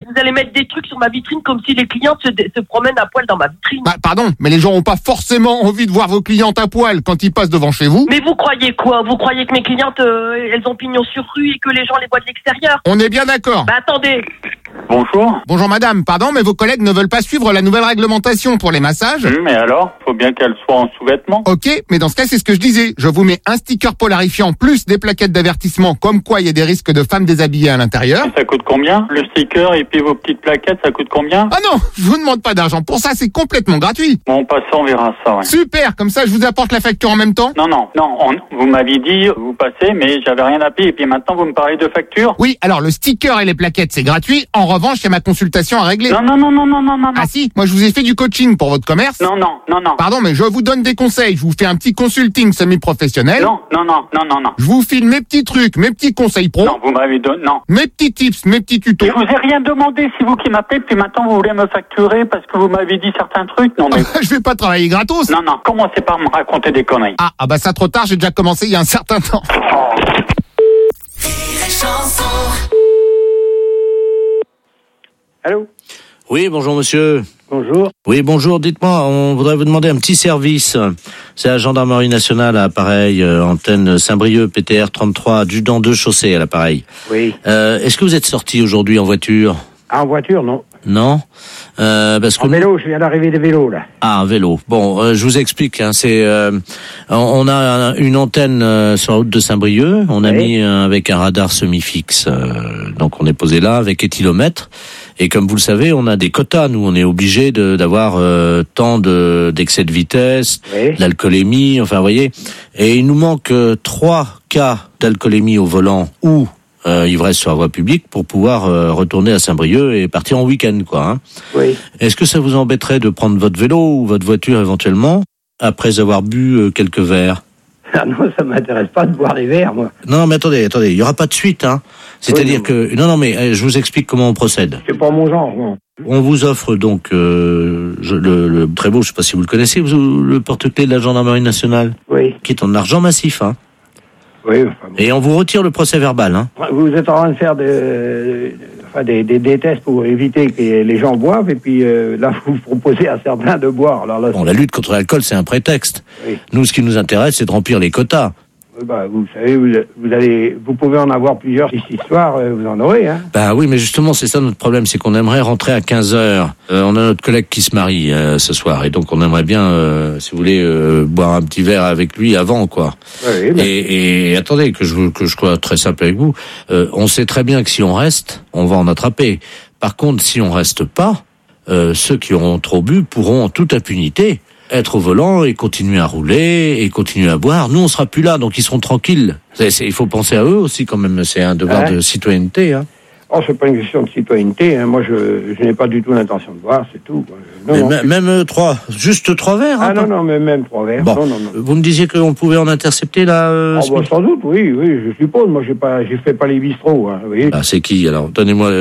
vous allez mettre des trucs sur ma vitrine comme si les clientes se promènent à poil dans ma vitrine. Bah, pardon, mais les gens ont pas forcément envie de voir vos clientes à poil quand ils passent devant chez vous. Mais vous croyez quoi? Vous croyez que mes clientes, elles ont pignon sur rue et que les gens les voient de l'extérieur? On est bien d'accord. Bah attendez. Bonjour. Bonjour madame, pardon, mais vos collègues ne veulent pas suivre la nouvelle réglementation pour les massages. Mais alors, faut bien qu'elle soit en sous-vêtements. Ok, mais dans ce cas, c'est ce que je disais. Je vous mets un sticker polarifiant plus des plaquettes d'avertissement comme quoi il y a des risques de femmes déshabillées à l'intérieur. Ça coûte combien? Le sticker et puis vos petites plaquettes, ça coûte combien? Ah non, je vous demande pas d'argent pour ça, c'est complètement gratuit. Bon, passons, on verra ça, ouais. Super, comme ça je vous apporte la facture en même temps. Non, vous m'aviez dit, vous passez, mais j'avais rien à payer. Et puis maintenant, vous me parlez de facture? Oui, alors le sticker et les plaquettes c'est gratuit. En revanche, il y a ma consultation à régler. Non. Ah si, moi je vous ai fait du coaching pour votre commerce. Non. Pardon, mais je vous donne des conseils. Je vous fais un petit consulting semi-professionnel. Non. Je vous file mes petits trucs, mes petits conseils pro. Non, vous m'avez donné, non. Mes petits tips, mes petits tutos. Je vous ai rien demandé, c'est vous qui m'appelez, puis maintenant vous voulez me facturer parce que vous m'avez dit certains trucs. Non, mais. Je vais pas travailler gratos. Non, commencez pas à me raconter des conneries. Ah bah ça trop tard, j'ai déjà commencé il y a un certain temps. Allô? Oui, bonjour monsieur. Bonjour. Oui, bonjour, dites-moi, on voudrait vous demander un petit service. C'est la gendarmerie nationale à l'appareil, antenne Saint-Brieuc, PTR 33, adjudant 2 chaussée à l'appareil. Oui. Est-ce que vous êtes sorti aujourd'hui en voiture? Ah, en voiture, non. Non, parce que en vélo, je viens d'arriver des vélos, là. Ah, un vélo. Bon, je vous explique. Hein, on a une antenne sur la route de Saint-Brieuc. On a mis avec un radar semi-fixe. Donc on est posé là avec éthylomètre. Et comme vous le savez, on a des quotas. Nous, on est obligé d'avoir tant d'excès de vitesse, de l'alcoolémie. Enfin, vous voyez. Et il nous manque 3 cas d'alcoolémie au volant ou ivresse sur la voie publique pour pouvoir retourner à Saint-Brieuc et partir en week-end, quoi. Hein. Oui. Est-ce que ça vous embêterait de prendre votre vélo ou votre voiture éventuellement après avoir bu quelques verres? Ah non, ça m'intéresse pas de boire des verres, moi. Non, mais attendez, il y aura pas de suite, hein. C'est-à-dire que non, mais je vous explique comment on procède. C'est pas mon genre, non. On vous offre donc le très beau, je sais pas si vous le connaissez, le porte-clés de la gendarmerie nationale. Oui. Qui est en argent massif, hein. Oui. Enfin, bon. Et on vous retire le procès verbal, hein. Vous êtes en train de faire des tests pour éviter que les gens boivent, et puis là, vous proposez à certains de boire. Alors là, bon, la lutte contre l'alcool, c'est un prétexte. Oui. Nous, ce qui nous intéresse, c'est de remplir les quotas. Bah, vous savez, vous pouvez en avoir plusieurs. Si ce soir, vous en aurez, hein. Bah oui, mais justement, c'est ça notre problème, c'est qu'on aimerait rentrer à 15h. On a notre collègue qui se marie ce soir, et donc on aimerait bien, si vous voulez, boire un petit verre avec lui avant, quoi. Oui, mais... Et attendez, que je sois très simple avec vous, on sait très bien que si on reste, on va en attraper. Par contre, si on reste pas, ceux qui auront trop bu pourront en toute impunité être au volant et continuer à rouler et continuer à boire. Nous, on sera plus là, donc ils seront tranquilles. Il faut penser à eux aussi quand même. C'est un devoir de citoyenneté. Hein. Oh, c'est pas une question de citoyenneté. Hein. Moi, je n'ai pas du tout l'intention de boire, c'est tout. Même 3, juste 3 verres. Ah non, mais même 3 verres. Bon. Non. Vous me disiez qu'on pouvait en intercepter là. Sans doute, oui, je suppose. Moi, j'ai fait pas les bistrots. Hein, oui. Ah, c'est qui alors? Donnez-moi.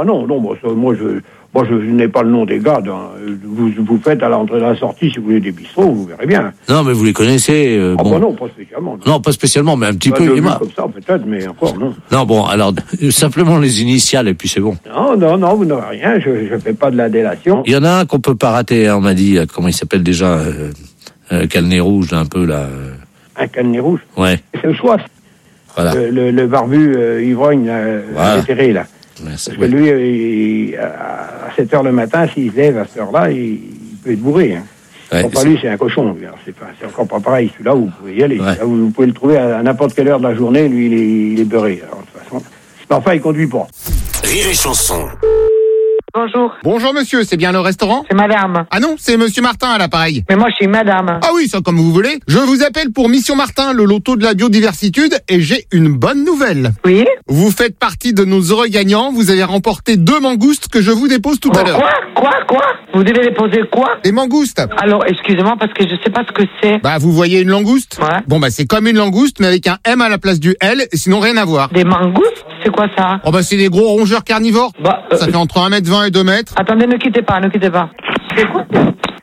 Moi, je n'ai pas le nom des gars. Vous faites à l'entrée et à la sortie, si vous voulez, des bistrots, vous verrez bien. Non, mais vous les connaissez. Non, pas spécialement. Non, pas spécialement, mais un petit peu. Comme ça, peut-être, mais encore, non. Non, bon, alors, simplement les initiales, et puis c'est bon. Non, vous n'aurez rien, je fais pas de la délation. Il y en a un qu'on peut pas rater, hein, on m'a dit. Comment il s'appelle déjà Calnet rouge, là, un peu, là. Un Calnet rouge? Ouais. C'est le choix. Voilà. Le barbu ivrogne, vétéré, là. Merci. Parce que lui, à 7h le matin, s'il se lève à cette heure-là, il peut être bourré. Hein. Ouais, Pas lui, c'est un cochon. C'est encore pas pareil. Celui-là, vous pouvez y aller. Ouais. Là, vous pouvez le trouver à n'importe quelle heure de la journée. Lui, il est beurré. Alors, de toute façon. Mais enfin, il conduit pas. Rire et chanson. Bonjour. Bonjour monsieur, c'est bien le restaurant? C'est madame. Ah non, c'est monsieur Martin à l'appareil. Mais moi, je suis madame. Ah oui, ça comme vous voulez. Je vous appelle pour Mission Martin, le loto de la biodiversitude, et j'ai une bonne nouvelle. Oui? Vous faites partie de nos heureux gagnants, vous avez remporté 2 mangoustes que je vous dépose tout à l'heure. Quoi? Vous devez déposer quoi? Des mangoustes. Alors, excusez-moi, parce que je sais pas ce que c'est. Bah, vous voyez une langouste? Ouais. Bon, bah, c'est comme une langouste, mais avec un M à la place du L, sinon rien à voir. Des mangoustes? C'est quoi ça? Oh, bah, c'est des gros rongeurs carnivores. Bah, Ça fait entre 1m20 et 2 mètres. Attendez, ne quittez pas. C'est quoi?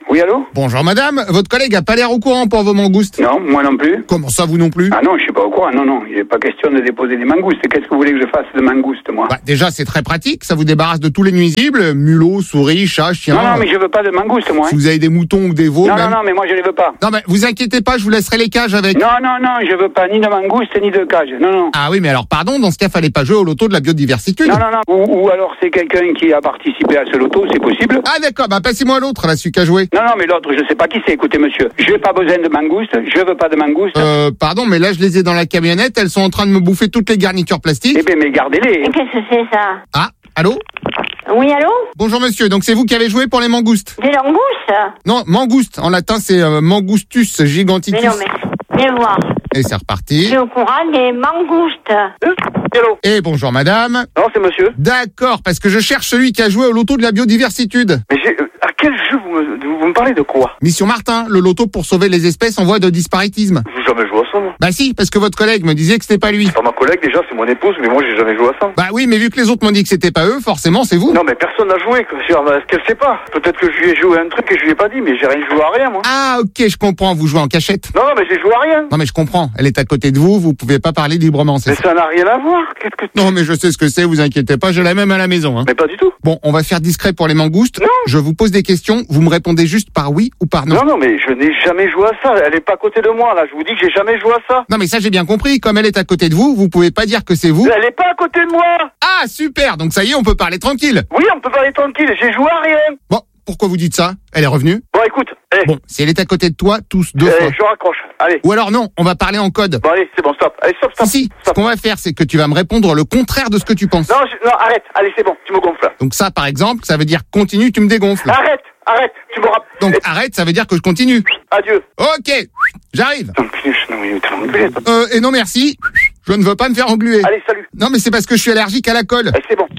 Oui, allô? Bonjour madame, votre collègue a pas l'air au courant pour vos mangoustes. Non, moi non plus. Comment ça, vous non plus? Ah non, je suis pas au courant. Non, il n'est pas question de déposer des mangoustes. Qu'est-ce que vous voulez que je fasse de mangoustes, moi? Bah, déjà, c'est très pratique, ça vous débarrasse de tous les nuisibles, mulots, souris, chats, chiens. Non, mais je veux pas de mangoustes, moi. Si vous avez des moutons ou des veaux, même. Non, mais moi je les veux pas. Non, mais vous inquiétez pas, je vous laisserai les cages avec. Non, je veux pas ni de mangoustes ni de cage. Non. Ah oui, mais alors pardon, dans ce cas, fallait pas jouer au loto de la biodiversité. Non. Ou alors c'est quelqu'un qui a participé à ce loto, c'est possible. Ah d'accord, bah passez-moi l'autre, là, celui qui a joué. Non, mais l'autre, je sais pas qui c'est. Écoutez, monsieur, je n'ai pas besoin de mangoustes, je veux pas de mangoustes. Pardon, mais là, je les ai dans la camionnette, elles sont en train de me bouffer toutes les garnitures plastiques. Eh bien, mais gardez-les. Qu'est-ce que c'est ça? Ah, allô? Oui, allô? Bonjour monsieur, donc c'est vous qui avez joué pour les mangoustes? Des langoustes? Non, mangouste, en latin c'est Mangustus giganticus. Mais non, mais viens voir. Et c'est Je reparti. suis au courant des mangoustes. Hello. Et bonjour madame. Non, c'est monsieur. D'accord, parce que je cherche celui qui a joué au loto de la biodiversité. Mais à quel jeu vous me parlez de quoi? Mission Martin, le loto pour sauver les espèces en voie de disparitisme. J'ai jamais joué à ça, moi. Bah si, parce que votre collègue me disait que c'était pas lui. Enfin, ma collègue, déjà, c'est mon épouse, mais moi, j'ai jamais joué à ça. Bah oui, mais vu que les autres m'ont dit que c'était pas eux, forcément c'est vous. Non, mais personne n'a joué, quoi. Est-ce qu'elle sait pas? Peut-être que je lui ai joué un truc et je lui ai pas dit, mais j'ai rien joué à rien, moi. Ah ok, je comprends, vous jouez en cachette. Non, mais j'ai joué à rien. Non mais je comprends, elle est à côté de vous, vous pouvez pas parler librement, c'est Mais ça. ça n'a rien à voir. Qu'est-ce que... Non mais je sais ce que c'est, vous inquiétez pas, j'ai la même à la maison. Hein. Mais pas du tout. Bon, on va faire discret pour les mangoustes. Non. Je vous pose des questions, vous me répondez juste par oui ou par non. Non, mais je n'ai jamais joué à ça. Elle est pas à côté de moi, là. Je vous dis que j'ai jamais joué à ça. Non mais ça j'ai bien compris, comme elle est à côté de vous, vous pouvez pas dire que c'est vous. Elle est pas à côté de moi. Ah super, donc ça y est, on peut parler tranquille. Oui, on peut parler tranquille. J'ai joué à rien. Bon, pourquoi vous dites ça? Elle est revenue? Bon, écoute. Bon, si elle est à côté de toi, tous deux fois. Je raccroche. Allez. Ou alors non, on va parler en code. Bon, allez, c'est bon, stop. Allez, stop. Si, ce qu'on va faire, c'est que tu vas me répondre le contraire de ce que tu penses. Non, arrête. Allez, c'est bon. Tu me gonfles. Donc ça, par exemple, ça veut dire continue, tu me dégonfles. Arrête. Tu me rappelles. Donc arrête, ça veut dire que je continue. Adieu. Ok, j'arrive. Non, mais t'es enculé, toi. Et non merci, je ne veux pas me faire engluer. Allez, salut. Non mais c'est parce que je suis allergique à la colle. Allez, c'est bon.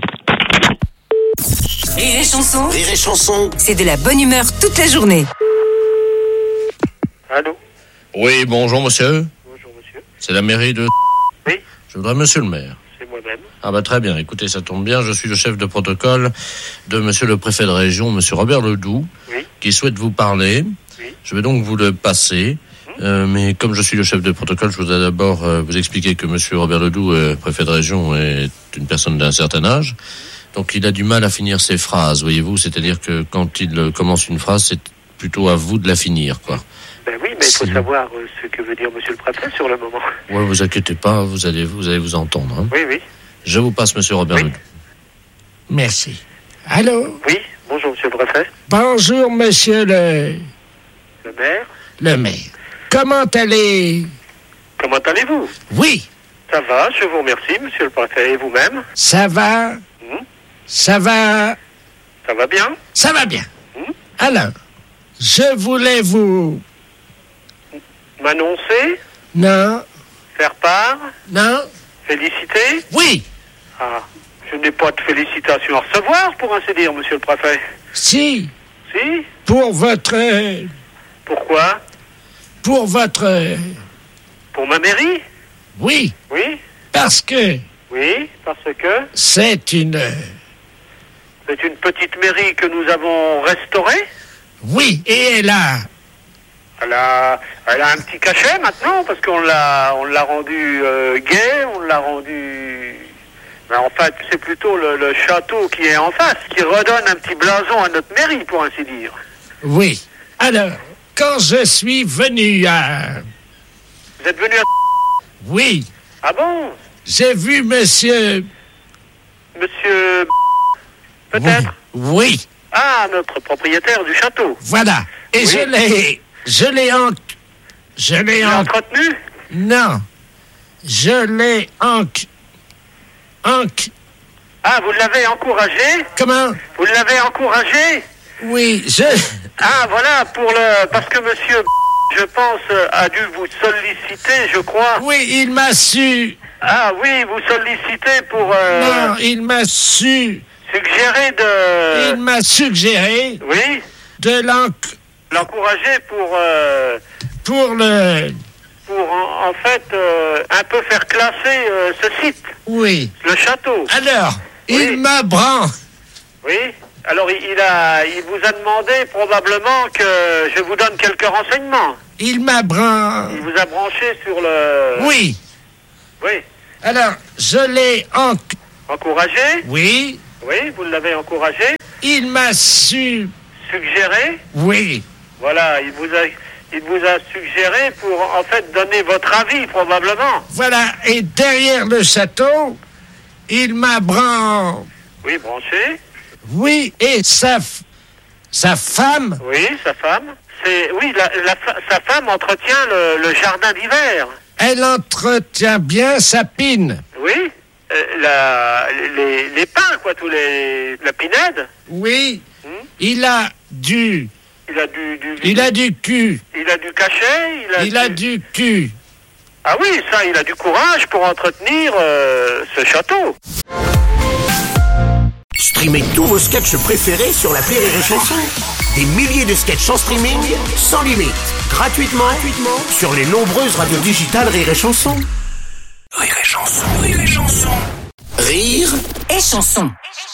Rire et chanson, Rire et chanson. c'est de la bonne humeur toute la journée. Allô? Oui, bonjour monsieur. Bonjour, monsieur. C'est la mairie de... Oui. Je voudrais monsieur le maire. C'est moi-même. Ah bah très bien, écoutez, ça tombe bien, je suis le chef de protocole de monsieur le préfet de région, monsieur Robert Ledoux, Oui. qui souhaite vous parler. Oui. Je vais donc vous le passer. Mais comme je suis le chef de protocole, je voudrais d'abord vous expliquer que monsieur Robert Ledoux, préfet de région, est une personne d'un certain âge. Donc il a du mal à finir ses phrases, voyez-vous. C'est-à-dire que quand il commence une phrase, c'est plutôt à vous de la finir, quoi. Ben oui, mais il faut savoir ce que veut dire monsieur le préfet sur le moment. Ouais, vous inquiétez pas, vous allez vous entendre. Hein. Oui. Je vous passe monsieur Robert Oui. Ledoux. Merci. Allô? Oui, bonjour monsieur le préfet. Bonjour, monsieur Le maire, le maire. Comment allez... comment allez-vous? Oui, Ça va, je vous remercie monsieur le préfet. Et vous-même? ça va. Ça va. Ça va bien? Ça va bien. Alors, je voulais vous... M'annoncer? Non, Faire part? non, Féliciter? oui, Ah, je n'ai pas de félicitations à recevoir, pour ainsi dire, monsieur le préfet. si, Si? pour votre... Pourquoi? Pour votre... Pour ma mairie? Oui, Oui? parce que Oui, parce que c'est une... c'est une petite mairie que nous avons restaurée. Oui, et elle a... Elle a un petit cachet maintenant, parce qu'on l'a rendu gai, on l'a rendu... Mais en fait, c'est plutôt le château qui est en face, qui redonne un petit blason à notre mairie, pour ainsi dire. Oui. Alors, quand je suis venu à... Vous êtes venu à... Oui, Ah bon? j'ai vu monsieur... Monsieur... Peut-être? Oui, Ah, notre propriétaire du château. voilà. Et Oui. je l'ai Entretenu? Non. Je l'ai Ah, vous l'avez encouragé? Comment? Vous l'avez encouragé? Oui, Ah, voilà, parce que monsieur, je pense, a dû vous solliciter, je crois. Oui, il m'a su... Ah oui, vous sollicitez pour Non, il m'a su... suggérer Il m'a suggéré Oui, de l'encourager pour le... pour en fait un peu faire classer ce site, Oui. le château. Alors, Oui. il me prend... Oui, Alors, il vous a demandé probablement que je vous donne quelques renseignements. Il m'a branché. Il vous a branché sur le... Oui. Oui. Alors, je l'ai Encouragé? Oui. Oui, vous l'avez encouragé. Il m'a suggéré? Oui. Voilà, il vous a suggéré pour, en fait, donner votre avis, probablement. Voilà, et derrière le château, il m'a branché. Oui, branché. Oui, et sa femme? Oui, sa femme. Oui, sa femme entretient le jardin d'hiver. Elle entretient bien sa pine. Oui, les pins, quoi, la pinède. Oui, il a du cul. Il a du cachet. Il a du cul. Ah oui, ça, il a du courage pour entretenir ce château. Streamez tous vos sketchs préférés sur l'appli Rire et Chanson. Des milliers de sketchs en streaming, sans limite, gratuitement sur les nombreuses radios digitales Rire et Chanson. Rire et Chanson, Rire et Chanson. Rire et Chanson.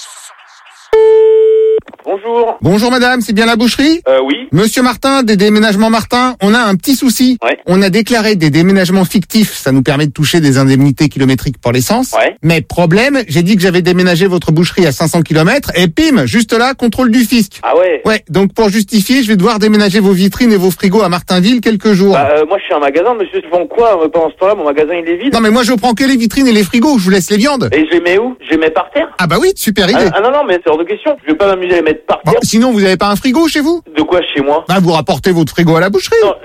Bonjour. Bonjour madame, c'est bien la boucherie? Oui. Monsieur Martin, des déménagements Martin, on a un petit souci. Ouais. On a déclaré des déménagements fictifs, ça nous permet de toucher des indemnités kilométriques pour l'essence. Ouais. Mais problème, j'ai dit que j'avais déménagé votre boucherie à 500 km et pim, juste là, contrôle du fisc. Ah ouais. Ouais, donc pour justifier, je vais devoir déménager vos vitrines et vos frigos à Martinville quelques jours. Moi je suis un magasin, monsieur, ils font quoi pendant ce temps-là? Mon magasin il est vide. Non mais moi je prends que les vitrines et les frigos, je vous laisse les viandes. Et je les mets où? Je les mets par terre? Ah bah oui, super idée. Ah non, mais c'est hors de question. Je vais pas m'amuser à les mettre par terre. Bon, sinon vous avez pas un frigo chez vous? De quoi chez moi? Bah vous rapportez votre frigo à la boucherie. Non.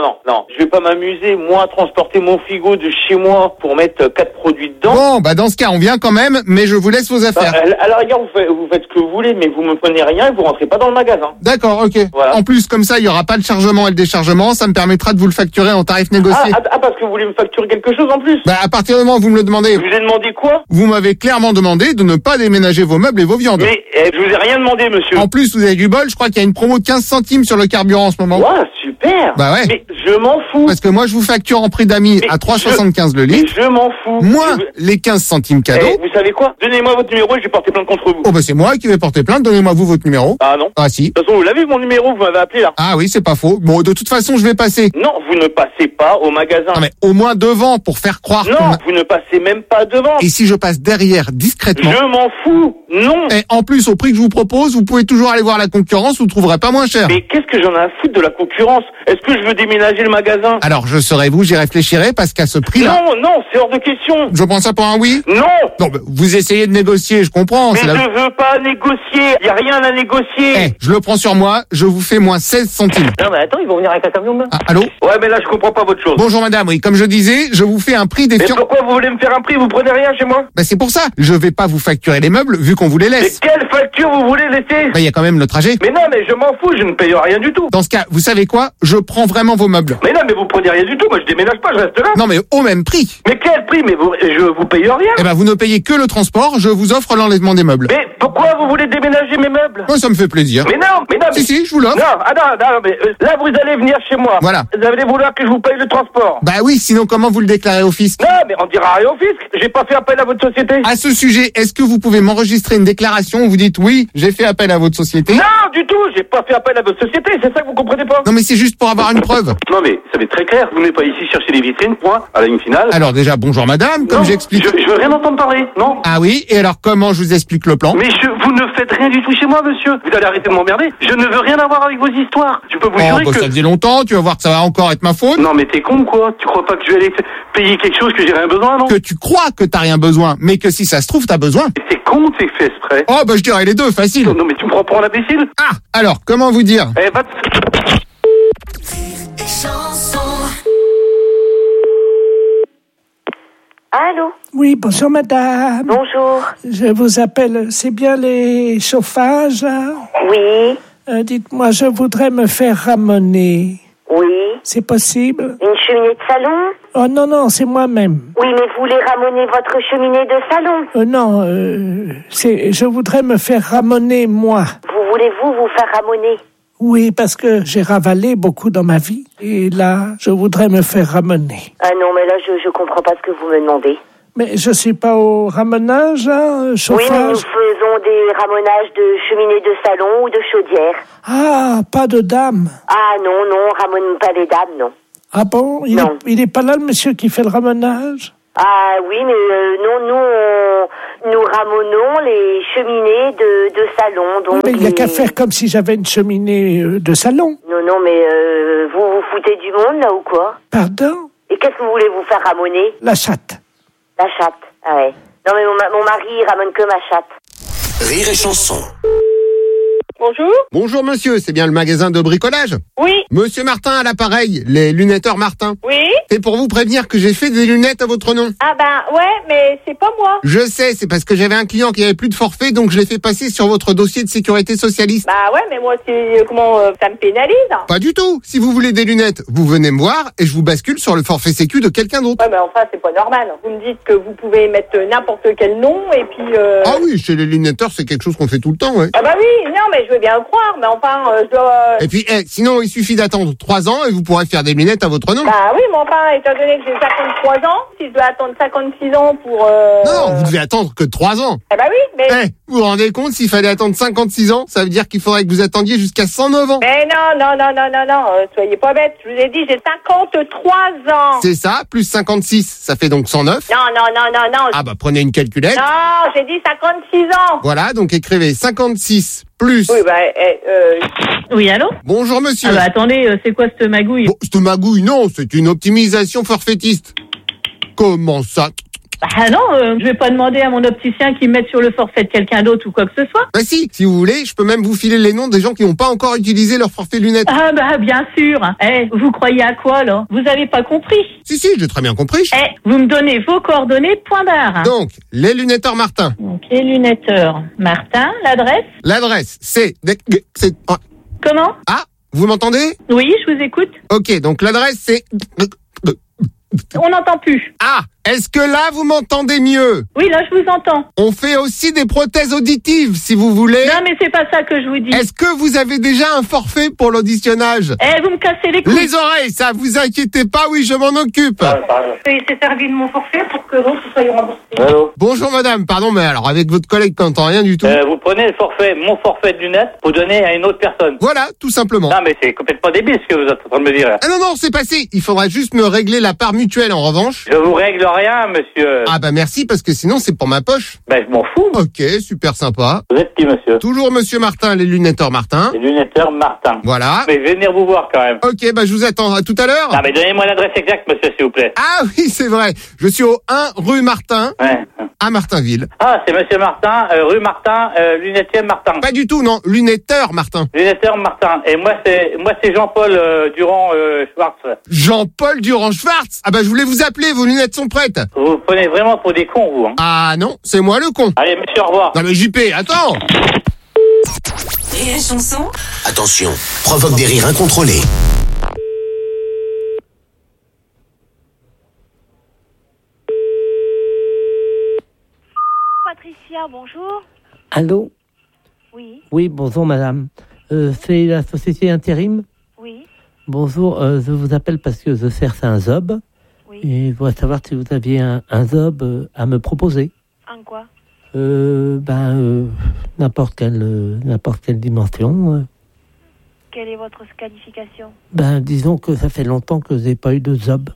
Je vais pas m'amuser, moi, à transporter mon frigo de chez moi pour mettre 4 produits dedans. Bon, bah dans ce cas, on vient quand même, mais je vous laisse vos affaires. À la rigueur, vous faites ce que vous voulez, mais vous me prenez rien et vous rentrez pas dans le magasin. D'accord, ok. Voilà. En plus, comme ça, il y aura pas le chargement et le déchargement, ça me permettra de vous le facturer en tarif négocié. Parce que vous voulez me facturer quelque chose en plus? Bah à partir du moment où vous me le demandez. Je vous ai demandé quoi? Vous m'avez clairement demandé de ne pas déménager vos meubles et vos viandes. Mais je vous ai rien demandé, monsieur. En plus, vous avez du bol, je crois qu'il y a une promo de 15 centimes sur le carburant en ce moment. Ouais, super. Bah ouais. Mais je m'en fous. Parce que moi, je vous facture en prix d'amis à 3,75 le litre. Mais je m'en fous. Moins les 15 centimes cadeaux. Vous savez quoi? Donnez-moi votre numéro et je vais porter plainte contre vous. Oh bah c'est moi qui vais porter plainte, donnez-moi vous votre numéro. Ah non. Ah si. De toute façon, vous l'avez mon numéro, vous m'avez appelé là. Ah oui, c'est pas faux. Bon, de toute façon, je vais passer. Non, vous ne passez pas au magasin. Non mais au moins devant pour faire croire Non, vous ne passez même pas devant. Et si je passe derrière discrètement? Je m'en fous. Non. Et en plus, au prix que je vous propose, vous pouvez toujours aller voir la concurrence, vous trouverez pas moins cher. Mais qu'est-ce que j'en ai à foutre de la concurrence? Est-ce que je veux déménager le magasin? Alors, je serai vous, j'y réfléchirai, parce qu'à ce prix-là... Non, c'est hors de question. Je prends ça pour un oui? Non. Non, bah, vous essayez de négocier, je comprends. Mais je veux pas négocier. Y a rien à négocier. Je le prends sur moi, je vous fais moins 16 centimes. Non, mais attends, ils vont venir avec un camion, là. Ah, allô? Ouais, mais là, je comprends pas votre chose. Bonjour madame, oui, comme je disais, je vous fais un prix des... Mais pourquoi vous voulez me faire un prix? Vous prenez rien chez moi? Bah c'est pour ça, je vais pas vous facturer les meubles, vu qu'on vous les laisse. Mais quelle facture vous voulez laisser? Bah y a quand même le trajet. Mais non, mais je m'en fous, je ne paye rien du tout. Dans ce cas, vous savez quoi? Je prends vraiment vos meubles. Mais non, mais vous prenez rien du tout, moi je déménage pas, je reste là. Non mais au même prix. Mais quel prix? Mais je vous paye rien. Eh ben vous ne payez que le transport, je vous offre l'enlèvement des meubles. Mais pourquoi vous voulez déménager mes meubles? Moi ça me fait plaisir. Mais non. Si, je vous l'offre. Non, mais là vous allez venir chez moi. Voilà. Vous allez vouloir que je vous paye le transport. Bah oui, sinon comment vous le déclarez au fisc? Non, mais on dira rien au fisc. J'ai pas fait appel à votre société. À ce sujet, est-ce que vous pouvez m'enregistrer une déclaration où vous dites oui, j'ai fait appel à votre société? Non, du tout, j'ai pas fait appel à votre société, c'est ça que vous comprenez pas? Non mais c'est juste pour avoir une preuve. Non mais ça va être très clair, vous n'êtes pas ici chercher les vitrines, point, à la ligne finale. Alors déjà, bonjour madame, comme j'explique... Je veux rien entendre parler, non. Ah oui, et alors comment je vous explique le plan? Mais vous ne faites rien du tout chez moi, monsieur. Vous allez arrêter de m'emmerder. Je ne veux rien avoir avec vos histoires. Je peux vous jurer que... ça faisait longtemps, tu vas voir que ça va encore être ma faute. Non mais t'es con quoi? Tu crois pas que je vais aller payer quelque chose que j'ai rien besoin, non? Que tu crois que t'as rien besoin, mais que si ça se trouve, t'as besoin. Mais t'es con, t'es fait exprès. Oh bah je dirais les deux, facile. Non mais tu me prends pour un imbécile? Ah, alors, comment vous dire? Eh bah... Allô? Oui, bonjour madame. Bonjour. Je vous appelle, c'est bien les chauffages? Oui. Dites-moi, je voudrais me faire ramoner. Oui. C'est possible? Une cheminée de salon? Oh non, c'est moi-même. Oui, mais vous voulez ramoner votre cheminée de salon? Non, je voudrais me faire ramoner moi. Voulez-vous vous faire ramoner? Oui, parce que j'ai ravalé beaucoup dans ma vie. Et là, je voudrais me faire ramener. Ah non, mais là, je comprends pas ce que vous me demandez. Mais je suis pas au ramonage, hein, Oui, chauffage. mais nous faisons des ramonages de cheminées de salon ou de chaudière. Ah, pas de dame. Ah non, on ramonne pas les dames, non. Ah bon, il est pas là, le monsieur qui fait le ramonage? Ah oui, mais non, nous ramonons les cheminées de salon. Donc Mais il n'y a qu'à faire comme si j'avais une cheminée de salon. Non, mais vous vous foutez du monde, là, ou quoi? Pardon? Et qu'est-ce que vous voulez vous faire ramoner? La chatte. La chatte, ah ouais. Non, mais mon mari, il ramène que ma chatte. Rire et chanson. Bonjour. Bonjour monsieur, c'est bien le magasin de bricolage? Oui. Monsieur Martin à l'appareil, les lunetteurs Martin. Oui. C'est pour vous prévenir que j'ai fait des lunettes à votre nom. Ah ben ouais, mais c'est pas moi. Je sais, c'est parce que j'avais un client qui avait plus de forfait, donc je l'ai fait passer sur votre dossier de sécurité socialiste. Bah ouais, mais moi c'est comment ça me pénalise? Pas du tout. Si vous voulez des lunettes, vous venez me voir et je vous bascule sur le forfait sécu de quelqu'un d'autre. Ouais, mais enfin c'est pas normal. Vous me dites que vous pouvez mettre n'importe quel nom et puis. Ah oui, chez les lunetteurs, c'est quelque chose qu'on fait tout le temps, ouais. Ah bah oui, non mais je veux bien le croire, mais enfin je dois. Et puis, sinon, il suffit d'attendre 3 ans et vous pourrez faire des lunettes à votre nom. Bah oui, mais enfin, étant donné que j'ai 53 ans, si je dois attendre 56 ans pour... Non, vous devez attendre que 3 ans. Eh bah oui, mais... Vous vous rendez compte, s'il fallait attendre 56 ans, ça veut dire qu'il faudrait que vous attendiez jusqu'à 109 ans. Mais non, soyez pas bêtes. Je vous ai dit, j'ai 53 ans. C'est ça, plus 56, ça fait donc 109. Non. Ah bah, prenez une calculette. Non, j'ai dit 56 ans. Voilà, donc écrivez 56 plus... Oui, Oui, allô? Bonjour monsieur. Ah bah attendez, c'est quoi cette magouille? Bon, cette magouille, non, c'est une optimisation forfaitiste. Comment ça? Ah non, je vais pas demander à mon opticien qu'il me mette sur le forfait de quelqu'un d'autre ou quoi que ce soit. Bah si vous voulez, je peux même vous filer les noms des gens qui n'ont pas encore utilisé leur forfait lunettes. Ah bah bien sûr. Vous croyez à quoi là? Vous avez pas compris? Si, j'ai très bien compris. Vous me donnez vos coordonnées, point barre. Donc, les lunetteurs Martin. Donc, les lunetteurs Martin, l'adresse? L'adresse, c'est... Comment? Ah, vous m'entendez? Oui, je vous écoute. Ok, donc l'adresse, c'est... On n'entend plus. Ah, est-ce que là, vous m'entendez mieux? Oui, là, je vous entends. On fait aussi des prothèses auditives, si vous voulez. Non, mais c'est pas ça que je vous dis. Est-ce que vous avez déjà un forfait pour l'auditionnage? Vous me cassez les couilles. Les oreilles, ça, vous inquiétez pas, oui, je m'en occupe. Il s'est servi de mon forfait pour que l'autre soit remboursé. Allô? Bonjour madame, pardon, mais alors avec votre collègue qui n'entend rien du tout. Vous prenez le forfait, mon forfait de lunettes, pour donner à une autre personne. Voilà, tout simplement. Non, mais c'est complètement débile ce que vous êtes en train de me dire. Ah non, c'est passé. Il faudra juste me régler la part mutuelle en revanche. Je vous règle rien, monsieur. Ah bah merci, parce que sinon c'est pour ma poche. Ben, je m'en fous. Ok, super sympa. Vous êtes qui, monsieur? Toujours monsieur Martin, les lunetteurs Martin. Les lunetteurs Martin. Voilà. Mais je vais venir vous voir quand même. Ok, bah je vous attends. À tout à l'heure. Non, mais donnez-moi l'adresse exacte, monsieur, s'il vous plaît. Ah oui, c'est vrai. Je suis au 1 rue Martin, Ouais. à Martinville. Ah, c'est monsieur Martin, rue Martin, lunetier Martin. Pas du tout, non. Lunetteur Martin. Lunetteur Martin. Et moi, c'est Jean-Paul Durand Schwartz. Jean-Paul Durand-Schwartz. Ah bah je voulais vous appeler, vos lunettes sont prêtes. Vous prenez vraiment pour des cons, vous, hein. Ah non, c'est moi le con. Allez, monsieur, au revoir. Non mais JP, attends. Rire et chanson. Attention, provoque des rires incontrôlés. Patricia, bonjour. Allô? Oui. Oui, bonjour madame. C'est la société Intérim? Oui. Bonjour, je vous appelle parce que je cherche un job. Oui. Et je voudrais savoir si vous aviez un job à me proposer. En quoi? N'importe quelle dimension. Quelle est votre qualification? Disons que ça fait longtemps que j'ai pas eu de job.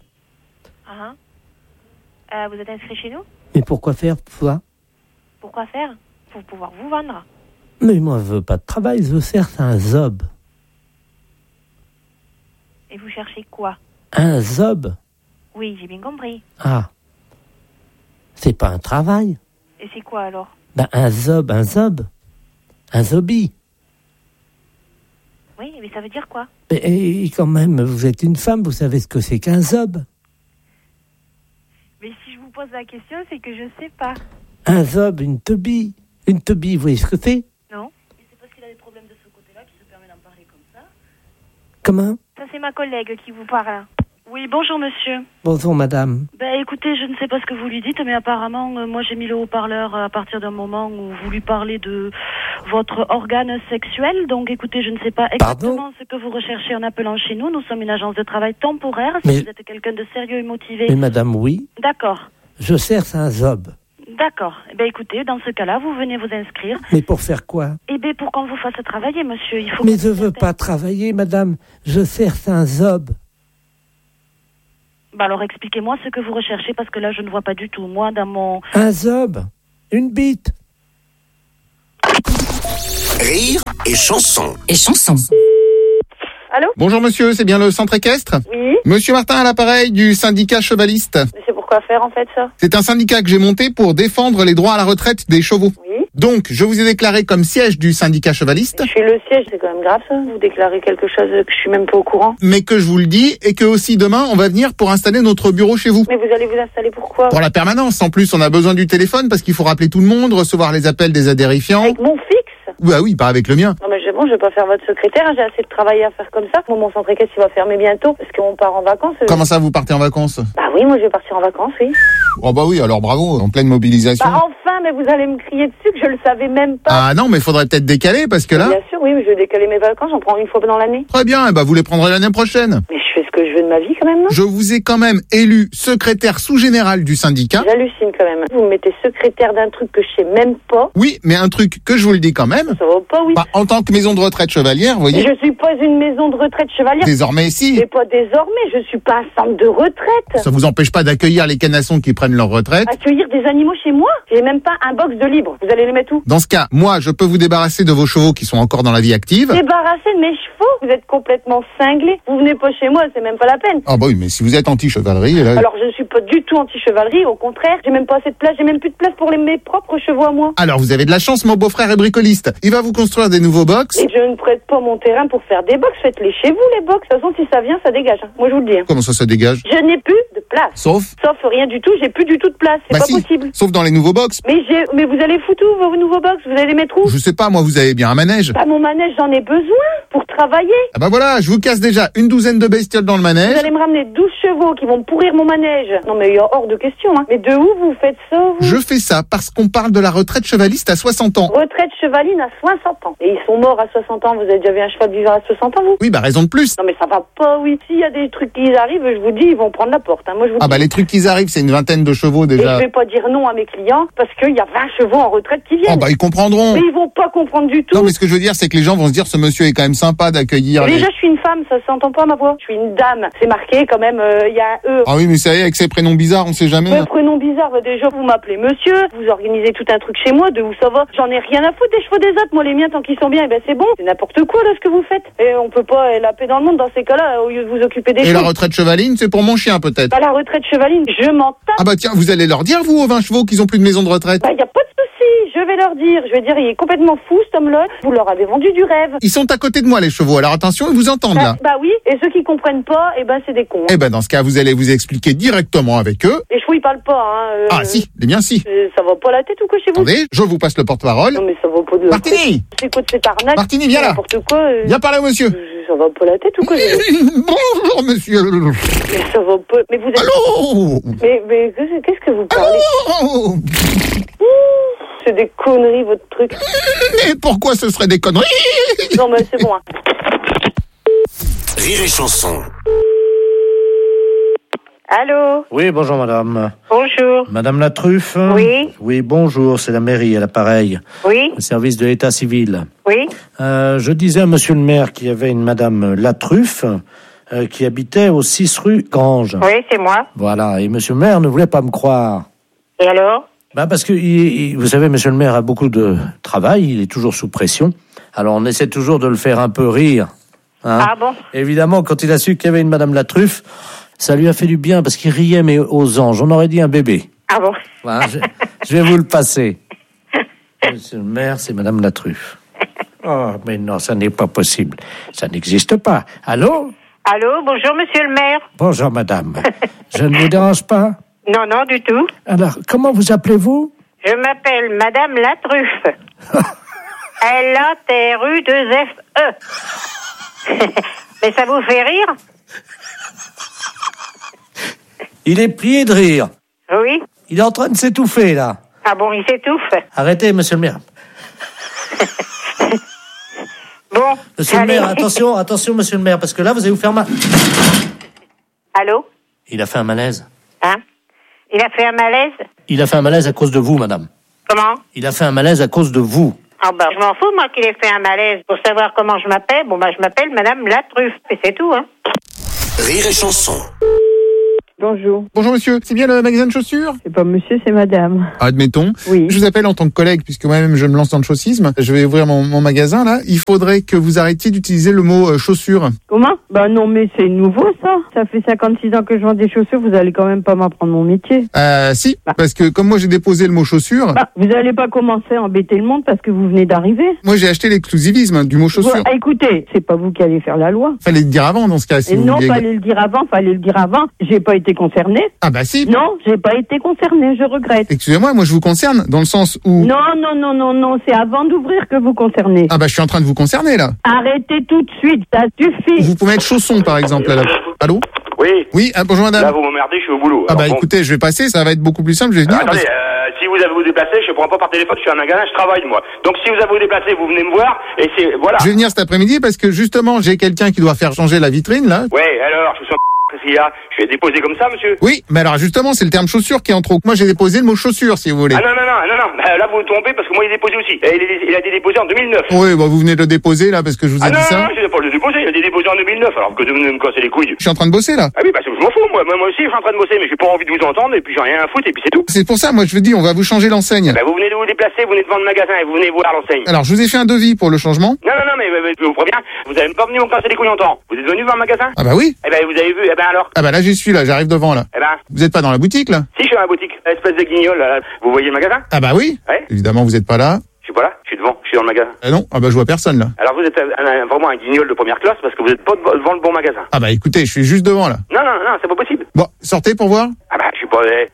Vous êtes inscrit chez nous? Mais pourquoi faire ça? Pourquoi faire? Pour pouvoir vous vendre. Mais moi, je veux pas de travail, je cherche un job. Et vous cherchez quoi? Un job? Oui, j'ai bien compris. Ah. C'est pas un travail. Et c'est quoi alors? Un job. Un zombie. Oui, mais ça veut dire quoi? Et quand même, vous êtes une femme, vous savez ce que c'est qu'un job. Mais si je vous pose la question, c'est que je sais pas. Un zob, une teubie. Une teubie, vous voyez ce que c'est? Non. C'est parce qu'il a des problèmes de ce côté-là qu'il se permet d'en parler comme ça. Comment? Ça, c'est ma collègue qui vous parle. Oui, bonjour monsieur. Bonjour madame. Écoutez, je ne sais pas ce que vous lui dites, mais apparemment, moi j'ai mis le haut-parleur à partir d'un moment où vous lui parlez de votre organe sexuel. Donc écoutez, je ne sais pas exactement ce que vous recherchez en appelant chez nous. Nous sommes une agence de travail temporaire. Si vous êtes quelqu'un de sérieux et motivé. Mais madame, oui. D'accord. Je cherche un job. D'accord. Eh bien, écoutez, dans ce cas-là, vous venez vous inscrire. Mais pour faire quoi? Eh bien, pour qu'on vous fasse travailler, monsieur. Il faut. Mais je veux pas travailler, madame. Je cherche un job. Bah alors, expliquez-moi ce que vous recherchez, parce que là, je ne vois pas du tout. Moi, dans mon... Un job. Une bite. Rire et chanson. Allô? Bonjour monsieur, c'est bien le centre équestre? Oui. Monsieur Martin à l'appareil du syndicat chevaliste. Mais c'est pourquoi faire en fait ça? C'est un syndicat que j'ai monté pour défendre les droits à la retraite des chevaux. Oui. Donc, je vous ai déclaré comme siège du syndicat chevaliste. Je suis le siège, c'est quand même grave ça. Vous déclarez quelque chose que je suis même pas au courant. Mais que je vous le dis, et que aussi demain, on va venir pour installer notre bureau chez vous. Mais vous allez vous installer pourquoi? Pour la permanence. En plus, on a besoin du téléphone parce qu'il faut rappeler tout le monde, recevoir les appels des adhérifiants. Avec mon fixe? Bah oui, pas avec le mien. Non mais je vais pas faire votre secrétaire, hein, j'ai assez de travail à faire comme ça. Moi, mon centre équestre il va fermer bientôt parce qu'on part en vacances. Comment ça, vous partez en vacances? Bah oui, moi je vais partir en vacances, oui. Oh bah oui, alors bravo, en pleine mobilisation. Bah enfin, mais vous allez me crier dessus que je le savais même pas. Ah non, mais faudrait peut-être décaler parce que là... Bien sûr, oui, mais je vais décaler mes vacances, j'en prends une fois dans l'année. Très bien, et bah vous les prendrez l'année prochaine. Mais je fais ce que je veux de ma vie quand même, non? Je vous ai quand même élu secrétaire sous-général du syndicat. J'hallucine quand même. Vous me mettez secrétaire d'un truc que je sais même pas. Oui, mais un truc que je vous le dis quand même. Ça va pas, oui. Bah, en tant que maison de retraite chevalière, vous voyez. Je suis pas une maison de retraite chevalière. Désormais, si. Mais pas désormais, je suis pas un centre de retraite. Ça vous empêche pas d'accueillir les canassons qui prennent leur retraite. Accueillir des animaux chez moi? J'ai même pas un box de libre. Vous allez les mettre où? Dans ce cas, moi, je peux vous débarrasser de vos chevaux qui sont encore dans la vie active. Débarrasser de mes chevaux? Vous êtes complètement cinglé. Vous venez pas chez moi, c'est même pas la peine. Ah bah oui, mais si vous êtes anti-chevalerie, là... Alors je ne suis pas du tout anti-chevalerie, au contraire, j'ai même pas assez de place, j'ai même plus de place pour mes propres chevaux à moi. Alors vous avez de la chance, mon beau-frère est bricoliste. Il va vous construire des nouveaux box. Et je ne prête pas mon terrain pour faire des box, faites-les chez vous les box. De toute façon, si ça vient, ça dégage. Hein. Moi je vous le dis. Hein. Comment ça dégage? Je n'ai plus de place. Sauf rien du tout, j'ai plus du tout de place, c'est bah pas si. possible. Sauf dans les nouveaux box. Mais vous allez foutre où vos nouveaux box? Vous allez les mettre où? Je sais pas, moi vous avez bien un manège. Bah mon manège, j'en ai besoin pour travailler. Ah bah voilà, je vous casse déjà une douzaine de bestioles dans le manège. Vous allez me ramener 12 chevaux qui vont me pourrir mon manège. Non mais il y a hors de question, hein. Mais de où vous faites ça, vous? Je fais ça parce qu'on parle de la retraite chevaliste à 60 ans. Retraite chevaline à 60 ans. Et ils sont morts à 60 ans. Vous avez déjà vu un cheval vivre à 60 ans, vous? Oui, bah raison de plus. Non mais ça va pas, oui. S'il y a des trucs qui arrivent, je vous dis, ils vont prendre la porte. Hein. Moi, je vous Ah bah les trucs qui arrivent, c'est une vingtaine de chevaux déjà. Et je vais pas dire non à mes clients parce qu'il y a 20 chevaux en retraite qui viennent. Oh bah ils comprendront. Mais ils vont pas comprendre du tout. Non mais ce que je veux dire, c'est que les gens vont se dire, ce monsieur est quand même sympa d'accueillir. Déjà, je suis une femme, ça s'entend pas ma voix. Je suis une dame. C'est marqué quand même, il y a un E. Ah oui, mais ça y est, avec ces prénoms bizarres, on sait jamais. Le prénom bizarre, bah déjà, vous m'appelez monsieur, vous organisez tout un truc chez moi, de où ça va. J'en ai rien à foutre des chevaux des autres. Moi, les miens, tant qu'ils sont bien, ben c'est bon. C'est n'importe quoi, là, ce que vous faites. Et on peut pas la paix dans le monde dans ces cas-là, au lieu de vous occuper des Et chevaux. la retraite chevaline, c'est pour mon chien, peut-être. Bah, la retraite chevaline, je m'en tape. Ah bah tiens, vous allez leur dire, vous, aux 20 chevaux, qu'ils ont plus de maison de retraite? Bah, y a pas de souci, je vais leur dire. Je vais dire, il est complètement fou, cet homme-là. Vous leur avez vendu du rêve. Ils sont à côté de moi, les chevaux, alors attention, ils vous entendent, là. Bah oui, et ceux qui comprennent pas, eh ben, c'est des cons. Eh ben, dans ce cas, vous allez vous expliquer directement avec eux. Les chevaux, ils parlent pas, hein. Ah si, les miens si. Ça va pas la tête ou quoi chez vous? Attendez, je vous passe le porte-parole. Non mais ça va pas de... Martini! C'est quoi de cette arnaque? Martini, viens là. N'importe quoi. Viens parler au monsieur. Ça va pas la tête ou quoi? Bonjour, monsieur. Mais ça va pas... Mais vous êtes... Allô? Mais qu'est-ce que vous parlez? Allô? C'est des conneries, votre truc. Mais pourquoi ce serait des conneries? Non mais c'est bon, hein. Rire et chanson. Allô? Oui, bonjour madame. Bonjour. Madame la Truffe? Oui. Oui, bonjour, c'est la mairie à l'appareil. Oui. Le service de l'état civil. Oui. Je disais à monsieur le maire qu'il y avait une madame La Truffe qui habitait au 6 rue Gange. Oui, c'est moi. Voilà, et monsieur le maire ne voulait pas me croire. Et alors? Parce que, vous savez, monsieur le maire a beaucoup de travail, il est toujours sous pression. Alors on essaie toujours de le faire un peu rire. Hein. Ah bon? Évidemment, quand il a su qu'il y avait une madame La Truffe, ça lui a fait du bien parce qu'il riait, mais aux anges. On aurait dit un bébé. Ah bon? Voilà, je vais vous le passer. Monsieur le maire, c'est madame La Truffe. Oh, mais non, ça n'est pas possible. Ça n'existe pas. Allô? Allô, bonjour monsieur le maire. Bonjour madame. Je ne vous dérange pas? Non, non, du tout. Alors, comment vous appelez-vous? Je m'appelle Madame La Truffe. L-A-T-R-U-2-F-E. Mais ça vous fait rire? Il est plié de rire. Oui. Il est en train de s'étouffer, là. Ah bon, il s'étouffe. Arrêtez, monsieur le maire. Bon. Monsieur allez. le maire, attention, monsieur le maire, parce que là, vous allez vous faire mal. Allô? Il a fait un malaise. Hein? Il a fait un malaise? Il a fait un malaise à cause de vous, madame. Comment? Il a fait un malaise à cause de vous. Ah bah, je m'en fous, moi, qu'il ait fait un malaise. Pour savoir comment je m'appelle, bon, bah, je m'appelle Madame La Truffe. Et c'est tout, hein. Rire et chanson. Bonjour. Bonjour monsieur, c'est bien le magasin de chaussures? C'est pas monsieur, c'est madame. Admettons. Oui. Je vous appelle en tant que collègue, puisque moi-même je me lance dans le chaussisme. Je vais ouvrir mon magasin là. Il faudrait que vous arrêtiez d'utiliser le mot chaussures. Comment? Bah non, mais c'est nouveau ça. Ça fait 56 ans que je vends des chaussures, vous allez quand même pas m'apprendre mon métier. Si, parce que comme moi j'ai déposé le mot chaussures... Bah, vous allez pas commencer à embêter le monde parce que vous venez d'arriver. Moi j'ai acheté l'exclusivisme du mot chaussures. Écoutez, c'est pas vous qui allez faire la loi. Fallait le dire avant dans ce cas. Si Et vous non, vouliez... fallait le dire avant. J'ai pas été concernée. Ah bah si. Non, j'ai pas été concernée, je regrette. Excusez-moi, moi je vous concerne dans le sens où... Non, c'est avant d'ouvrir que vous concernez. Ah bah je suis en train de vous concerner là. Arrêtez tout de suite, ça suffit. Vous pouvez mettre chausson par exemple là. Allô? Oui. Oui, bonjour madame. Là vous m'emmerdez, je suis au boulot. Ah bah écoutez, je vais passer, ça va être beaucoup plus simple, je vais venir. Attendez, si vous avez vous déplacer, je ne prends pas par téléphone, je suis à un magasin, je travaille moi. Donc si vous avez vous déplacer, vous venez me voir et c'est... Voilà. Je vais venir cet après-midi parce que justement j'ai quelqu'un qui doit faire changer la vitrine là. Ouais, alors, je suis qu'est-ce qu'il y a? Je vais déposer comme ça, monsieur? Oui, mais alors justement c'est le terme chaussure qui est en trop. Moi j'ai déposé le mot chaussure si vous voulez. Ah non, là vous vous trompez parce que moi il est déposé aussi. Et il a été déposé en 2009. Oui, bah vous venez de le déposer là parce que je vous ai dit ça. Non, je n'ai pas le déposé, il a été déposé en 2009 alors que de me casser les couilles. Je suis en train de bosser là. Ah oui, parce que je m'en fous moi aussi je suis en train de bosser mais j'ai pas envie de vous entendre et puis j'ai rien à foutre et puis c'est tout. C'est pour ça, moi je vous dis on va vous changer l'enseigne. Bah vous venez de vous déplacer, vous venez devant le magasin et vous venez voir l'enseigne. Alors je vous ai fait un devis pour le changement. Non, mais je vous préviens, vous avez même pas venu me casser les couilles longtemps. Vous êtes venu voir le magasin? Ah bah oui. Eh ben vous avez vu, eh ben alors? Ah bah là j'y suis là, j'arrive devant là. Eh ben? Vous êtes pas dans la boutique là? Si, je suis dans la boutique. Espèce de guignol, là. Vous voyez le magasin? Ah bah oui. Ouais. Évidemment vous êtes pas là. Je suis pas là, je suis devant, je suis dans le magasin. Ah non, ah bah je vois personne là. Alors vous êtes vraiment un guignol de première classe parce que vous êtes pas devant le bon magasin. Ah bah écoutez, je suis juste devant là. Non, c'est pas possible. Bon, sortez pour voir. Ah bah je suis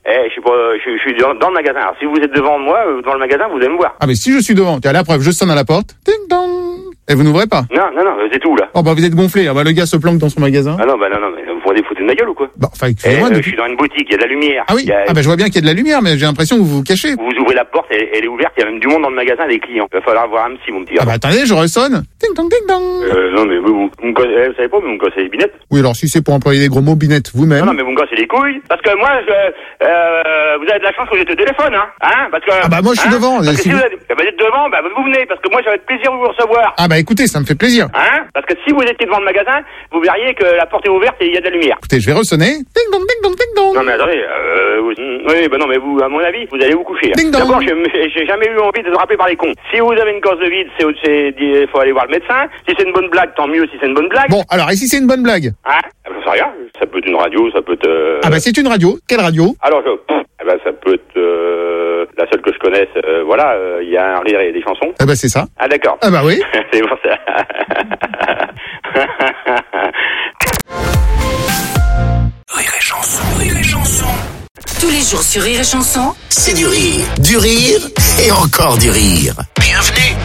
dans le magasin. Alors si vous êtes devant moi, dans le magasin, vous allez me voir. Ah mais si je suis devant, tiens, la preuve, je sonne à la porte. Ding dong. Et vous n'ouvrez pas? Non, vous êtes où là? Oh bah vous êtes gonflé, ah bah le gars se planque dans son magasin. Ah non, mais vous prenez foutre de ma gueule ou quoi? Bon, enfin excusez-moi. Je suis dans une boutique, il y a de la lumière. Ah oui, ah bah je vois bien qu'il y a de la lumière, mais j'ai l'impression que vous vous cachez. Vous ouvrez la porte, elle est ouverte, il y a même du monde dans le magasin, des clients. Il va falloir voir un petit, mon petit. Ah bah attendez, je ressonne. Ding dong, ding dong. Non mais vous savez pas, mais vous me cassez les binettes. Oui, alors si c'est pour employer des gros mots, binette vous-même. Non mais vous me cassez les couilles. Parce que moi, vous avez de la chance que j'ai au téléphone, hein. Parce que... Ah bah moi je suis devant. Parce que si vous êtes devant, bah vous venez, parce que moi j'aurais plaisir de vous recevoir. Ah bah écoutez, ça me fait plaisir. Hein? Parce que si vous étiez devant le magasin, vous verriez que la porte est ouverte et il y a de la lumière. Écoutez, je vais ressonner. Ding dong, ding dong, ding dong. Non mais attendez, oui, bah non mais vous, à mon avis, vous allez vous coucher. Ding dong. D'abord, j'ai jamais eu envie de se rappeler par les cons. Si vous avez une cause de vide, il faut aller voir le médecin. Si c'est une bonne blague, tant mieux si c'est une bonne blague. Bon, alors ici c'est une bonne blague. Hein? J'en sais rien. Ça peut être une radio, ça peut être... Ah bah c'est une radio. Quelle radio? Alors, ça peut être la seule que je connaisse. Voilà, il y a un rire et des chansons. Ah bah c'est ça. Ah d'accord. Ah bah oui. C'est pour ça. Rire et chanson. Tous les jours sur Rire et Chanson, C'est du rire et encore du rire. Bienvenue.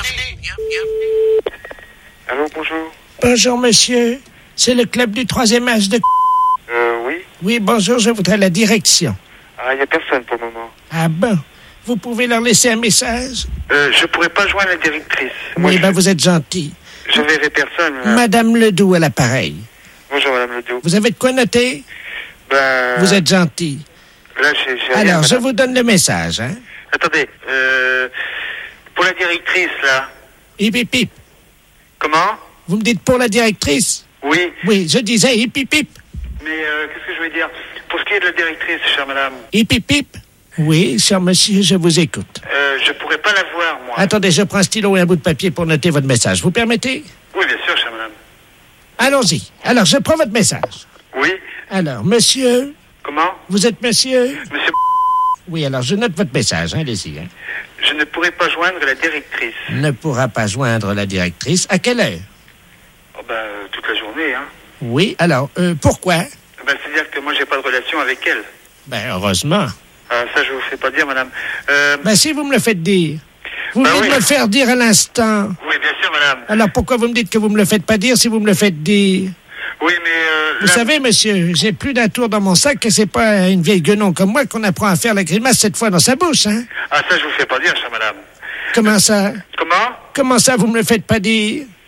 Allô, bonjour. Bonjour, monsieur. C'est le club du 3e âge de... Oui. Oui, bonjour, je voudrais la direction. Ah, il n'y a personne pour le moment. Ah bon? Vous pouvez leur laisser un message? Je pourrais pas joindre la directrice. Oui, vous êtes gentil. Je verrai personne. Madame Ledoux à l'appareil. Bonjour, Madame Ledoux. Vous avez de quoi noter? Vous êtes gentil. Là, j'ai rien, Alors, je madame. vous donne le message, hein? Attendez, pour la directrice, là. Hip, hip, hip. Comment? Vous me dites pour la directrice? Oui. Oui, je disais hip, hip, hip. Mais qu'est-ce que je veux dire? Pour ce qui est de la directrice, chère madame. Hip, hip, hip. Oui, cher monsieur, je vous écoute. Je pourrais pas la voir, moi. Attendez, je prends un stylo et un bout de papier pour noter votre message. Vous permettez? Oui, bien sûr, chère madame. Allons-y. Alors, je prends votre message. Oui. Alors, monsieur... Comment? Vous êtes monsieur? Monsieur... Oui, alors je note votre message, hein, allez-y. Hein. Je ne pourrai pas joindre la directrice. Ne pourra pas joindre la directrice. À quelle heure? Oh, toute la journée, hein. Oui, alors, pourquoi? C'est-à-dire que moi, j'ai pas de relation avec elle. Heureusement. Ça, je vous fais pas dire, madame. Si vous me le faites dire. Vous venez de me le faire dire à l'instant. Oui, bien sûr, madame. Alors, pourquoi vous me dites que vous me le faites pas dire si vous me le faites dire? Oui, mais... Vous savez, monsieur, j'ai plus d'un tour dans mon sac et c'est pas une vieille guenon comme moi qu'on apprend à faire la grimace cette fois dans sa bouche, hein? Ah, ça, je vous fais pas dire, chère madame. Comment ça? Comment? Comment ça, vous me le faites pas dire?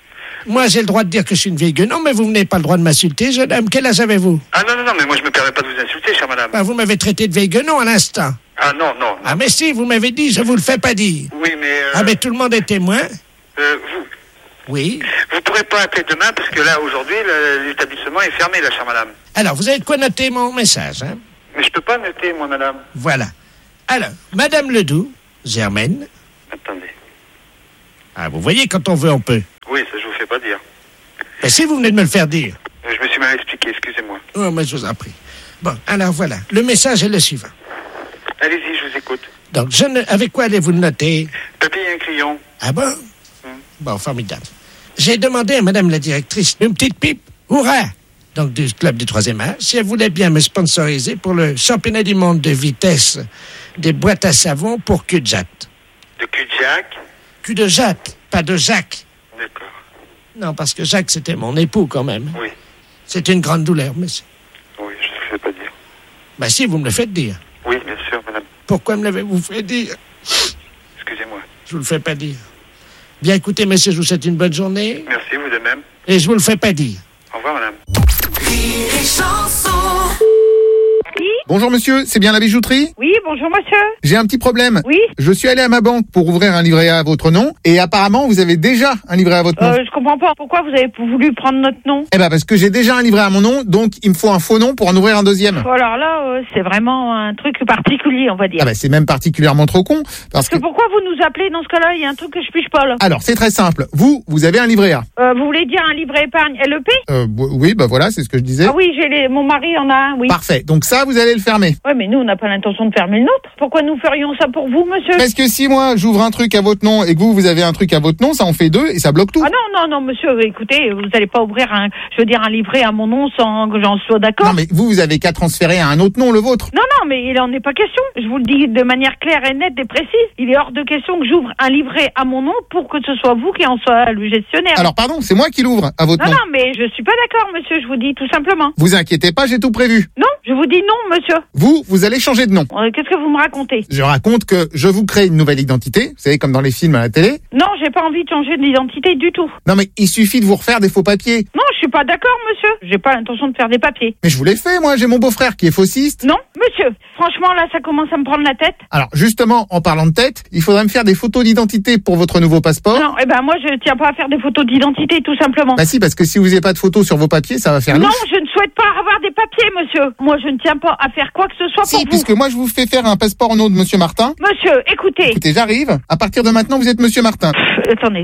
Moi, j'ai le droit de dire que je suis une vieille guenon, mais vous n'avez pas le droit de m'insulter, jeune homme. Quel âge avez-vous? Ah non, mais moi je me permets pas de vous insulter, chère madame. Vous m'avez traité de vieille guenon à l'instant. Ah non. Ah mais si, vous m'avez dit, je vous le fais pas dire. Oui, mais... Ah mais tout le monde est témoin. Vous... Oui. Vous pourrez pas appeler demain, parce que là, aujourd'hui, l'établissement est fermé, là, chère madame. Alors, vous avez de quoi noter mon message, hein? Mais je peux pas noter, moi, madame. Voilà. Alors, Madame Ledoux, Germaine. Attendez. Ah, vous voyez, quand on veut, on peut. Oui, ça, je vous fais pas dire. Mais si vous venez de me le faire dire. Je me suis mal expliqué, excusez-moi. Oh, mais je vous en prie. Bon, alors voilà. Le message est le suivant. Allez-y, je vous écoute. Donc, avec quoi allez-vous le noter? Papier et un crayon. Ah bon? Bon, formidable. J'ai demandé à Madame la directrice une petite pipe. Hurrah! Donc, du club du 3e âge, si elle voulait bien me sponsoriser pour le championnat du monde de vitesse des boîtes à savon pour cul de jatte. De cul de Jacques? Cul de jatte, pas de Jacques. D'accord. Non, parce que Jacques, c'était mon époux quand même. Oui. C'est une grande douleur, monsieur. Oui, je ne le fais pas dire. Ben si, vous me le faites dire. Oui, bien sûr, madame. Pourquoi me l'avez-vous fait dire? Excusez-moi. Je vous le fais pas dire. Bien, écoutez, monsieur, je vous souhaite une bonne journée. Merci, vous de même. Et je vous le fais pas dire. Au revoir, madame. Bonjour monsieur, c'est bien la bijouterie? Oui, bonjour monsieur. J'ai un petit problème. Oui. Je suis allé à ma banque pour ouvrir un livret A à votre nom et apparemment vous avez déjà un livret A à votre nom. Je comprends pas. Pourquoi vous avez voulu prendre notre nom? Eh ben parce que j'ai déjà un livret à mon nom, donc il me faut un faux nom pour en ouvrir un deuxième. Oh, alors là, c'est vraiment un truc particulier, on va dire. Ah ben c'est même particulièrement trop con. Parce que pourquoi vous nous appelez dans ce cas-là? Il y a un truc que je piche pas là. Alors c'est très simple. Vous avez un livret A. Vous voulez dire un livret épargne LEP? Oui, bah voilà, c'est ce que je disais. Ah oui, mon mari en a un, oui. Parfait. Donc ça, vous allez le fermer. Ouais, mais nous, on n'a pas l'intention de fermer le nôtre. Pourquoi nous ferions ça pour vous, monsieur? Parce que si moi, j'ouvre un truc à votre nom et que vous avez un truc à votre nom, ça en fait deux et ça bloque tout. Ah non, monsieur, écoutez, vous n'allez pas ouvrir un livret à mon nom sans que j'en sois d'accord. Non, mais vous avez qu'à transférer à un autre nom le vôtre. Non, mais il en est pas question. Je vous le dis de manière claire et nette et précise. Il est hors de question que j'ouvre un livret à mon nom pour que ce soit vous qui en soit le gestionnaire. Alors pardon, c'est moi qui l'ouvre à votre nom. Non, mais je suis pas d'accord, monsieur, je vous dis tout simplement. Vous inquiétez pas, j'ai tout prévu. Non, je vous dis non, monsieur. Vous allez changer de nom. Qu'est-ce que vous me racontez? Je raconte que je vous crée une nouvelle identité, vous savez, comme dans les films à la télé. Non, j'ai pas envie de changer d'identité du tout. Non, mais il suffit de vous refaire des faux papiers. Non, je suis pas d'accord, monsieur. J'ai pas l'intention de faire des papiers. Mais je vous l'ai fait, moi, j'ai mon beau-frère qui est faussiste. Non, monsieur. Franchement, là, ça commence à me prendre la tête. Alors, justement, en parlant de tête, il faudrait me faire des photos d'identité pour votre nouveau passeport. Non, moi, je tiens pas à faire des photos d'identité, tout simplement. Bah si, parce que si vous n'avez pas de photos sur vos papiers, ça va faire Non, louche. je ne souhaite pas avoir des papiers, monsieur. Moi, je ne tiens pas à faire quoi que ce soit pour vous. Puisque moi, je vous fais faire un passeport au nom de monsieur Martin. Monsieur, écoutez. Écoutez, j'arrive. À partir de maintenant, vous êtes monsieur Martin. Attendez.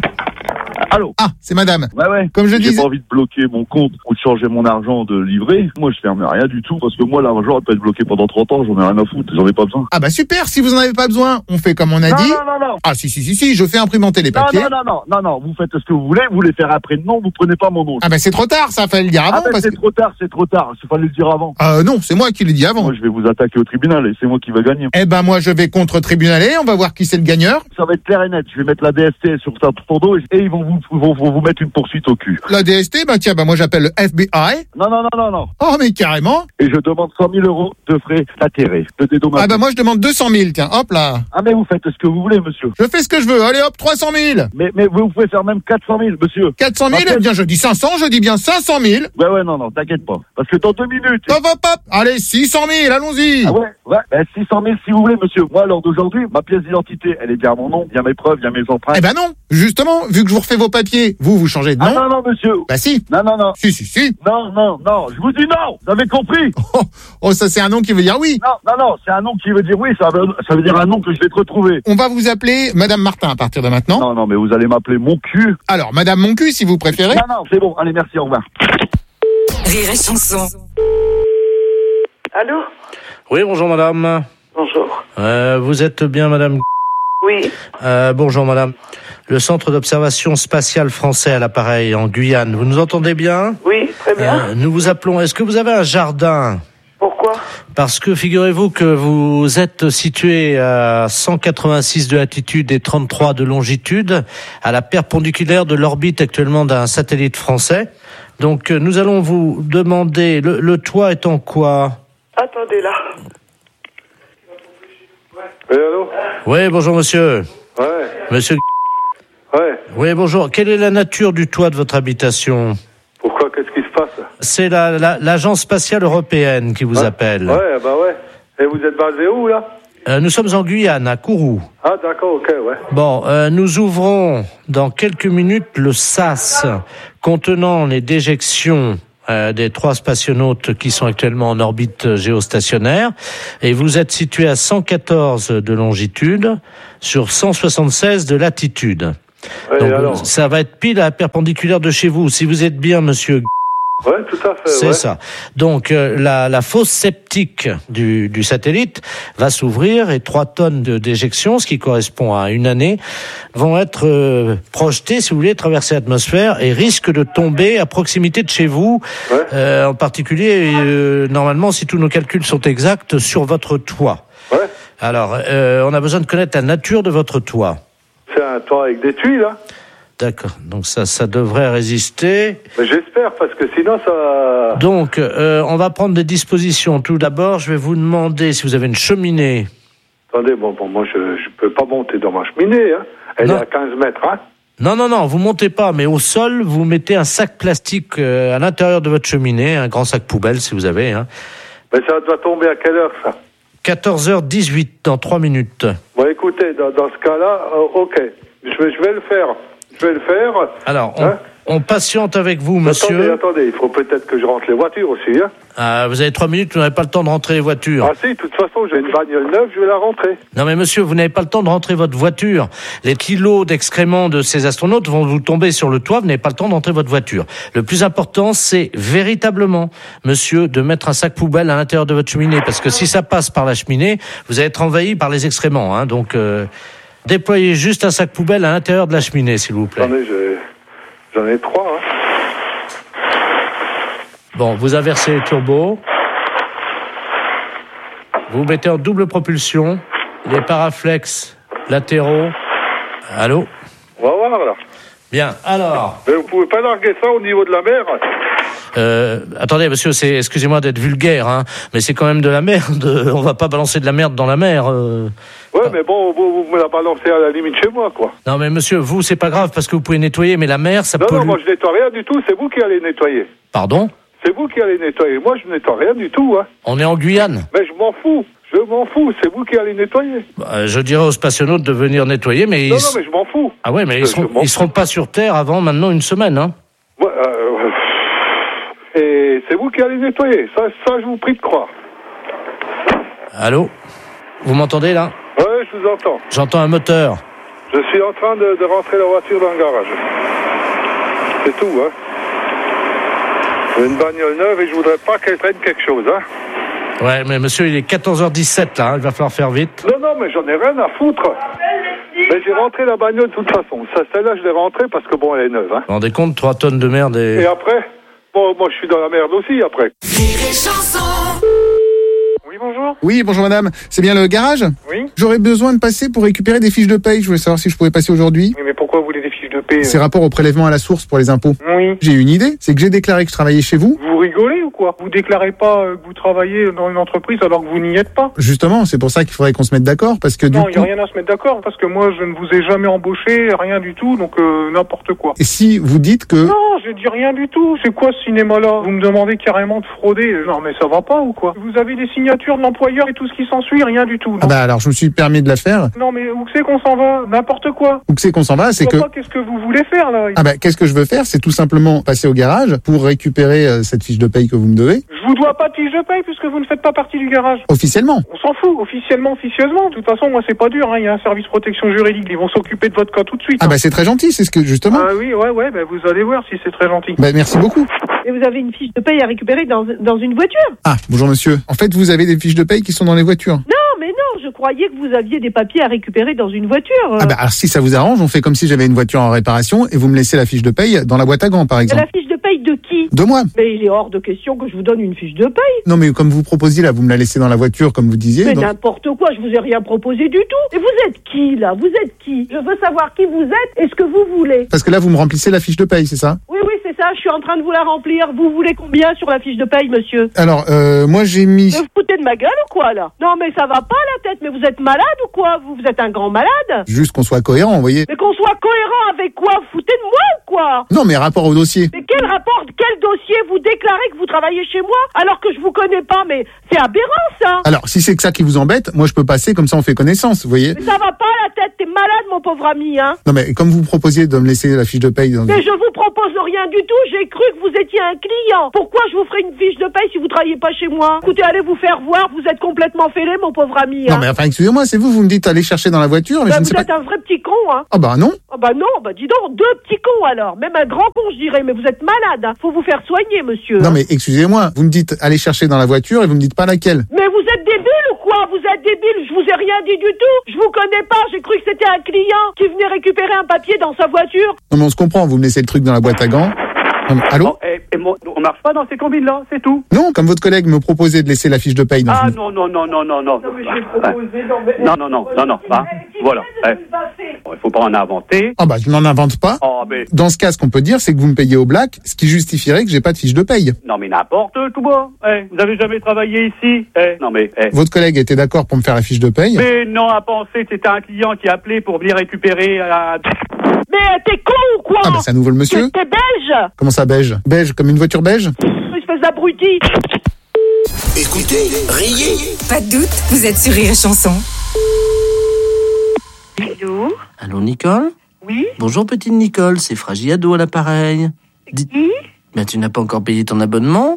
Allô? Ah, c'est madame. Ouais. Comme je disais. J'ai pas envie de bloquer mon compte ou de changer mon argent de livret. Moi, je ferme rien du tout parce que moi, l'argent peut être bloqué pendant 30 ans. J'en ai rien à foutre. J'en ai pas besoin. Ah bah super, si vous en avez pas besoin, on fait comme on a dit. Non. Ah si, je fais imprimenter les papiers. Non. Vous faites ce que vous voulez. Vous voulez faire après le nom. Vous prenez pas mon nom. Ah bah c'est trop tard, ça fallait le dire avant. C'est trop tard. Il fallait le dire avant. Non, c'est moi qui l'ai dit avant. Moi, je vais vous attaquer au tribunal et c'est moi qui vais gagner. Eh ben moi, je vais contre-tribunaler. On va voir qui c'est le gagneur. Ça va être clair et net. Je vais mettre la DST sur ton dos et ils vont vous mettre une poursuite au cul. La DST, moi j'appelle le FBI. Non. Oh mais carrément. Et je demande 100 000 € de frais d'intérêt, de dédommagement. Ah bah moi je demande 200 000, tiens, hop là. Ah mais vous faites ce que vous voulez, monsieur. Je fais ce que je veux, allez hop, 300 000. Mais vous pouvez faire même 400 000, monsieur. 400 000, eh bien je dis 500, je dis bien 500 000. Ouais, non, t'inquiète pas. Parce que dans 2 minutes... Hop, allez, 600 000, allons-y. Ah ouais, 600 000 si vous voulez, monsieur. Moi, à l'heure d'aujourd'hui, ma pièce d'identité, elle est bien à mon nom, il y a mes preuves, il y a mes empreintes. Eh ben non, justement, vu que je vous refais vos papiers, vous changez de nom. Ah non, monsieur. Bah si. Non. Si. Non, je vous dis non, vous avez compris. Oh, ça c'est un nom qui veut dire oui. Non, c'est un nom qui veut dire oui, ça veut dire un nom que je vais te retrouver. On va vous appeler Madame Martin à partir de maintenant. Non, mais vous allez m'appeler mon cul. Alors, Madame mon cul, si vous préférez. Non, c'est bon, allez, merci, au revoir. Rire et chanson. Allô? Oui, bonjour madame. Bonjour. Vous êtes bien madame? Oui. Bonjour madame. Le centre d'observation spatiale français à l'appareil en Guyane. Vous nous entendez bien? Oui, très bien. Nous vous appelons. Est-ce que vous avez un jardin? Pourquoi? Parce que figurez-vous que vous êtes situé à 186 de latitude et 33 de longitude, à la perpendiculaire de l'orbite actuellement d'un satellite français. Donc nous allons vous demander, le toit est en quoi? Attendez là. Oui, allô? Oui, bonjour monsieur. Ouais. Monsieur. Ouais. Oui, bonjour. Quelle est la nature du toit de votre habitation? Pourquoi? Qu'est-ce qui se passe? C'est l'Agence spatiale européenne qui vous appelle. Ouais, bah ouais. Et vous êtes basé où, là? Nous sommes en Guyane, à Kourou. Ah, d'accord, ok, ouais. Bon, nous ouvrons dans quelques minutes le sas contenant les déjections des 3 spationautes qui sont actuellement en orbite géostationnaire. Et vous êtes situé à 114 de longitude sur 176 de latitude. Ouais, donc, alors ça va être pile à la perpendiculaire de chez vous. Si vous êtes bien, monsieur... Ouais, tout à fait. C'est ça. Donc la fosse septique du satellite va s'ouvrir et 3 tonnes de déjection, ce qui correspond à une année, vont être projetées, si vous voulez, traverser l'atmosphère et risquent de tomber à proximité de chez vous. Ouais. En particulier, normalement, si tous nos calculs sont exacts, sur votre toit. Ouais. Alors, on a besoin de connaître la nature de votre toit. C'est un toit avec des tuiles, hein? D'accord, donc ça devrait résister. Mais j'espère, parce que sinon ça... Donc, on va prendre des dispositions. Tout d'abord, je vais vous demander si vous avez une cheminée. Attendez, bon, moi je peux pas monter dans ma cheminée, hein. Elle est à 15 mètres, hein. Non, vous montez pas, mais au sol, vous mettez un sac plastique à l'intérieur de votre cheminée, un grand sac poubelle si vous avez, hein. Mais ça doit tomber à quelle heure, ça? 14h18, dans 3 minutes. Bon, écoutez, dans ce cas-là, ok, je vais le faire. Je vais le faire. Alors, on patiente avec vous, monsieur. Attendez, il faut peut-être que je rentre les voitures aussi, hein. Vous avez 3 minutes, vous n'avez pas le temps de rentrer les voitures. Ah si, de toute façon, j'ai une bagnole neuve, je vais la rentrer. Non mais monsieur, vous n'avez pas le temps de rentrer votre voiture. Les kilos d'excréments de ces astronautes vont vous tomber sur le toit, vous n'avez pas le temps de rentrer votre voiture. Le plus important, c'est véritablement, monsieur, de mettre un sac poubelle à l'intérieur de votre cheminée, parce que si ça passe par la cheminée, vous allez être envahi par les excréments, hein, donc... Déployez juste un sac poubelle à l'intérieur de la cheminée, s'il vous plaît. J'en ai 3, hein. Bon, vous inversez les turbos. Vous mettez en double propulsion les paraflex latéraux. Allô? On va voir, là. Bien, alors... Mais vous pouvez pas larguer ça au niveau de la mer? Attendez, monsieur, excusez-moi d'être vulgaire, hein, mais c'est quand même de la merde. On va pas balancer de la merde dans la mer. Ouais, mais bon, vous me la balancez à la limite chez moi, quoi. Non, mais monsieur, vous, c'est pas grave parce que vous pouvez nettoyer, mais la mer, ça pollue. Non, moi je nettoie rien du tout, c'est vous qui allez nettoyer. Pardon? C'est vous qui allez nettoyer, moi je nettoie rien du tout, hein. On est en Guyane. Mais je m'en fous, c'est vous qui allez nettoyer. Je dirais aux spationautes de venir nettoyer, mais... Non, mais je m'en fous. Ah ouais, mais ils seront pas sur Terre avant maintenant une semaine, hein. Ouais, et c'est vous qui allez nettoyer, ça je vous prie de croire. Allô? Vous m'entendez, là? Ouais, je vous entends. J'entends un moteur. Je suis en train de rentrer la voiture dans le garage. C'est tout, hein. J'ai une bagnole neuve et je voudrais pas qu'elle traîne quelque chose, hein. Ouais, mais monsieur, il est 14h17, là, hein. Il va falloir faire vite. Non, mais j'en ai rien à foutre. Mais j'ai rentré la bagnole de toute façon. Celle-là, je l'ai rentrée parce que bon, elle est neuve, hein. Vous vous rendez compte, 3 tonnes de merde et... Et après? Bon, moi, je suis dans la merde aussi, après. Oui, bonjour. Oui, bonjour madame. C'est bien le garage? Oui. J'aurais besoin de passer pour récupérer des fiches de paye. Je voulais savoir si je pouvais passer aujourd'hui. Oui, mais pourquoi vous voulez des fiches de paye? C'est rapport au prélèvement à la source pour les impôts. Oui. J'ai une idée, c'est que j'ai déclaré que je travaillais chez vous. Vous rigolez ou quoi? Vous déclarez pas que vous travaillez dans une entreprise alors que vous n'y êtes pas? Justement, c'est pour ça qu'il faudrait qu'on se mette d'accord, parce que non, il n'y a rien à se mettre d'accord, parce que moi, je ne vous ai jamais embauché, rien du tout, donc n'importe quoi. Et si vous dites que... Non, je dis rien du tout. C'est quoi ce cinéma-là? Vous me demandez carrément de frauder. Non, mais ça va pas ou quoi? Vous avez des signatures de l'employeur et tout ce qui s'ensuit, rien du tout. Non. Ah bah alors, je me suis permis de la faire. Non, mais où c'est qu'on s'en va? N'importe quoi. Où c'est qu'on s'en va, c'est que... Qu'est-ce que vous voulez faire, là? Ah bah, qu'est-ce que je veux faire? C'est tout simplement passer au garage pour récupérer cette fiche de paye que vous me devez. Je vous dois pas de fiche de paye puisque vous ne faites pas partie du garage. Officiellement. On s'en fout, officieusement. De toute façon, moi, c'est pas dur, hein. Il y a un service protection juridique. Ils vont s'occuper de votre cas tout de suite. Ah bah, c'est très gentil, c'est ce que, justement. Ah oui, ouais, bah, vous allez voir si c'est très gentil. Bah, merci beaucoup. Et vous avez une fiche de paye à récupérer dans une voiture? Ah, bonjour monsieur. En fait, vous avez des fiches de paye qui sont dans les voitures. Non, mais non, je croyais que vous aviez des papiers à récupérer dans une voiture. Ah bah, alors si ça vous arrange, on fait comme si j'avais une voiture en réparation et vous me laissez la fiche de paye dans la boîte à gants, par exemple. La fiche de paye de qui? De moi. Mais il est hors de question que je vous donne une fiche de paye. Non, mais comme vous proposiez, là, vous me la laissez dans la voiture, comme vous disiez. Mais n'importe quoi, je vous ai rien proposé du tout. Et vous êtes qui, là? Vous êtes qui? Je veux savoir qui vous êtes et ce que vous voulez. Parce que là, vous me remplissez la fiche de paye, c'est ça? Oui, c'est ça. Je suis en train de vous la remplir. Vous voulez combien sur la fiche de paye, monsieur? Alors, moi j'ai mis... Mais vous foutez de ma gueule ou quoi, là? Non, mais ça va pas la tête, mais vous êtes malade ou quoi? Vous êtes un grand malade? Juste qu'on soit cohérent, vous voyez. Mais qu'on soit cohérent avec quoi? Vous foutez de moi ou quoi? Non, mais rapport au dossier. Mais quel rapport? Quel dossier? Vous déclarez que vous travaillez chez moi alors que je vous connais pas, mais c'est aberrant, ça. Alors, si c'est que ça qui vous embête, moi je peux passer, comme ça on fait connaissance, vous voyez. Mais ça va pas la tête, t'es malade, mon pauvre ami, hein. Non, mais comme vous proposiez de me laisser la fiche de paye... Mais je vous propose rien du tout, j'ai cru que vous étiez un client. Pourquoi je vous ferais une fiche de paye si vous travaillez pas chez moi? Écoutez, allez vous faire voir, vous êtes complètement fêlé, mon pauvre ami, hein. Non, mais enfin, excusez-moi, c'est vous me dites aller chercher dans la voiture, mais je ne sais vous pas... êtes un vrai petit con, hein. Ah bah non. Ah bah non, bah dis donc, deux petits cons alors. Même un grand con, je dirais, mais vous êtes malade, hein. Faut vous faire soigner, monsieur. Non, mais excusez-moi, vous me dites aller chercher dans la voiture et vous me dites pas laquelle. Mais vous êtes débile ou quoi? Vous êtes débile, je vous ai rien dit du tout. Je vous connais pas, j'ai cru que c'était un client qui venait récupérer un papier dans sa voiture. Non, mais on se comprend, vous me laissez le truc dans la boîte à gants. Non, mais, allô? On marche pas dans ces combines-là, c'est tout. Non, comme votre collègue me proposait de laisser la fiche de paye dans Ah une... non. Non, mais j'ai proposé, non. Ah, voilà. Il faut pas en inventer. Ah bah, je n'en invente pas. Oh, mais... Dans ce cas, ce qu'on peut dire, c'est que vous me payez au black, ce qui justifierait que j'ai pas de fiche de paye. Non, mais n'importe, tout bas. Vous avez jamais travaillé ici. Non, mais... Votre collègue était d'accord pour me faire la fiche de paye. Mais non, à penser que c'était un client qui appelait pour venir récupérer... Mais t'es con ou quoi? Ah bah, c'est à nouveau le monsieur. T'es belge? Comment ça, beige? Beige, comme une voiture beige? Espèce d'abruti. Écoutez, riez. Pas de doute, vous êtes sur Rire et Chanson. Allô? Allô, Nicole? Oui? Bonjour, petite Nicole, c'est Fragiado à l'appareil. Qui? Ben, tu n'as pas encore payé ton abonnement?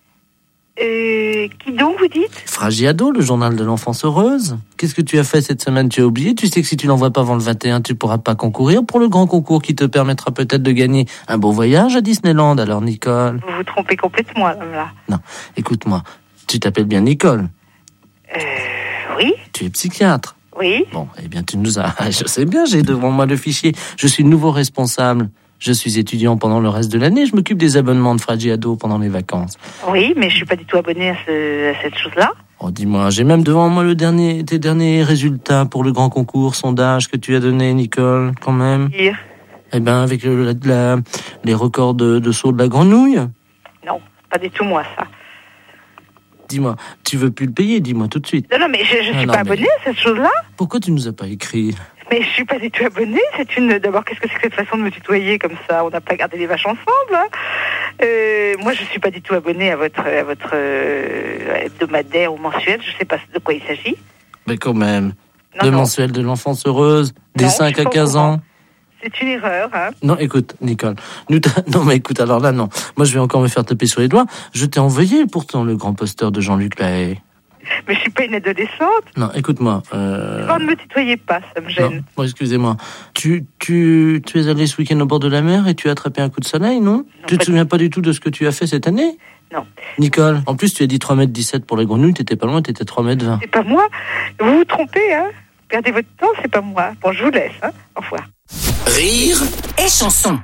Qui donc, vous dites? Fragiado, le journal de l'enfance heureuse. Qu'est-ce que tu as fait cette semaine? Tu as oublié? Tu sais que si tu l'envoies pas avant le 21, tu pourras pas concourir pour le grand concours qui te permettra peut-être de gagner un beau voyage à Disneyland. Alors, Nicole? Vous vous trompez complètement, là. Non, écoute-moi. Tu t'appelles bien Nicole? Oui? Tu es psychiatre? Oui. Bon, eh bien, tu nous as... Je sais bien, j'ai devant moi le fichier. Je suis le nouveau responsable. Je suis étudiant pendant le reste de l'année. Je m'occupe des abonnements de Fragiado pendant les vacances. Oui, mais je suis pas du tout abonné à cette chose-là. Oh, dis-moi, j'ai même devant moi tes derniers résultats pour le grand concours sondage que tu as donné, Nicole, quand même. Eh ben, avec les records de saut de la grenouille. Non, pas du tout moi, ça. Dis-moi, tu veux plus le payer, dis-moi tout de suite. Non, mais je suis pas abonné à cette chose-là. Pourquoi tu nous as pas écrit? Mais je suis pas du tout abonnée. D'abord, qu'est-ce que c'est que cette façon de me tutoyer comme ça? On n'a pas gardé les vaches ensemble, hein. Moi, je suis pas du tout abonnée à votre hebdomadaire ou mensuel. Je sais pas de quoi il s'agit. Mais quand même. Mensuel de l'enfance heureuse, des 5 à 15 ans. C'est une erreur, hein. Non, écoute, Nicole. Non, mais écoute, alors là, non. Moi, je vais encore me faire taper sur les doigts. Je t'ai envoyé, pourtant, le grand poster de Jean-Luc Lahaye. Mais je suis pas une adolescente. Non, écoute-moi. Ne me tutoyez pas, ça me gêne. Non, bon, excusez-moi. Tu es allé ce week-end au bord de la mer et tu as attrapé un coup de soleil, non? Tu te souviens pas du tout de ce que tu as fait cette année? Non. Nicole, en plus, tu as dit 3,17 m pour les grenouilles, t'étais pas loin, t'étais 3,20 m. C'est pas moi. Vous vous trompez, hein. Perdez votre temps, c'est pas moi. Bon, je vous laisse, hein. Au revoir. Rire et Chanson.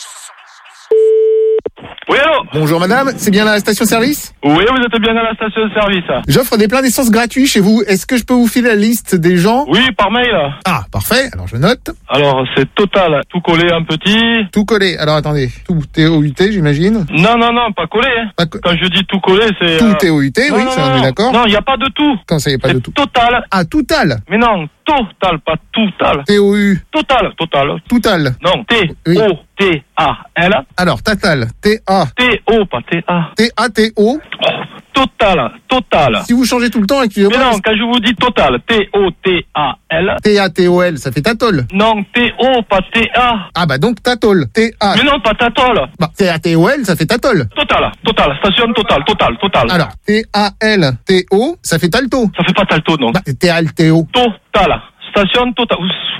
Oui, allô? Bonjour madame, c'est bien la station-service? Oui, vous êtes bien à la station-service. J'offre des pleins d'essence gratuits chez vous. Est-ce que je peux vous filer la liste des gens? Oui, par mail. Ah, parfait. Alors je note. Alors, c'est Total. Tout collé en petit. Tout collé. Alors attendez. Tout TOUT, j'imagine? Non, pas collé. Hein. Quand je dis tout collé, c'est... Tout TOUT, oui, ça on est d'accord. Non, il n'y a pas de tout. Quand ça, il n'y a pas de tout? Total. Ah, Total. Mais non, Total, pas Total. TOU. Total. Total. Non, T-O-T-A-L. Alors, Total. T-A. T-O, pas T-A. T-A-T-O. Total. Si vous changez tout le temps, excusez-moi. Mais non, quand je vous dis Total, T-O-T-A-L. T-A-T-O-L, ça fait Tatol. Non, T-O, pas T-A. Ah bah donc Tatol. T-A. Mais non, pas Tatol. Bah, T-A-T-O-L, ça fait Tatol. Total. Station Total. Alors, T-A-L-T-O, ça fait Talto. Ça fait pas Talto, non. Bah, T-A-L-T-O. Total. Station Total.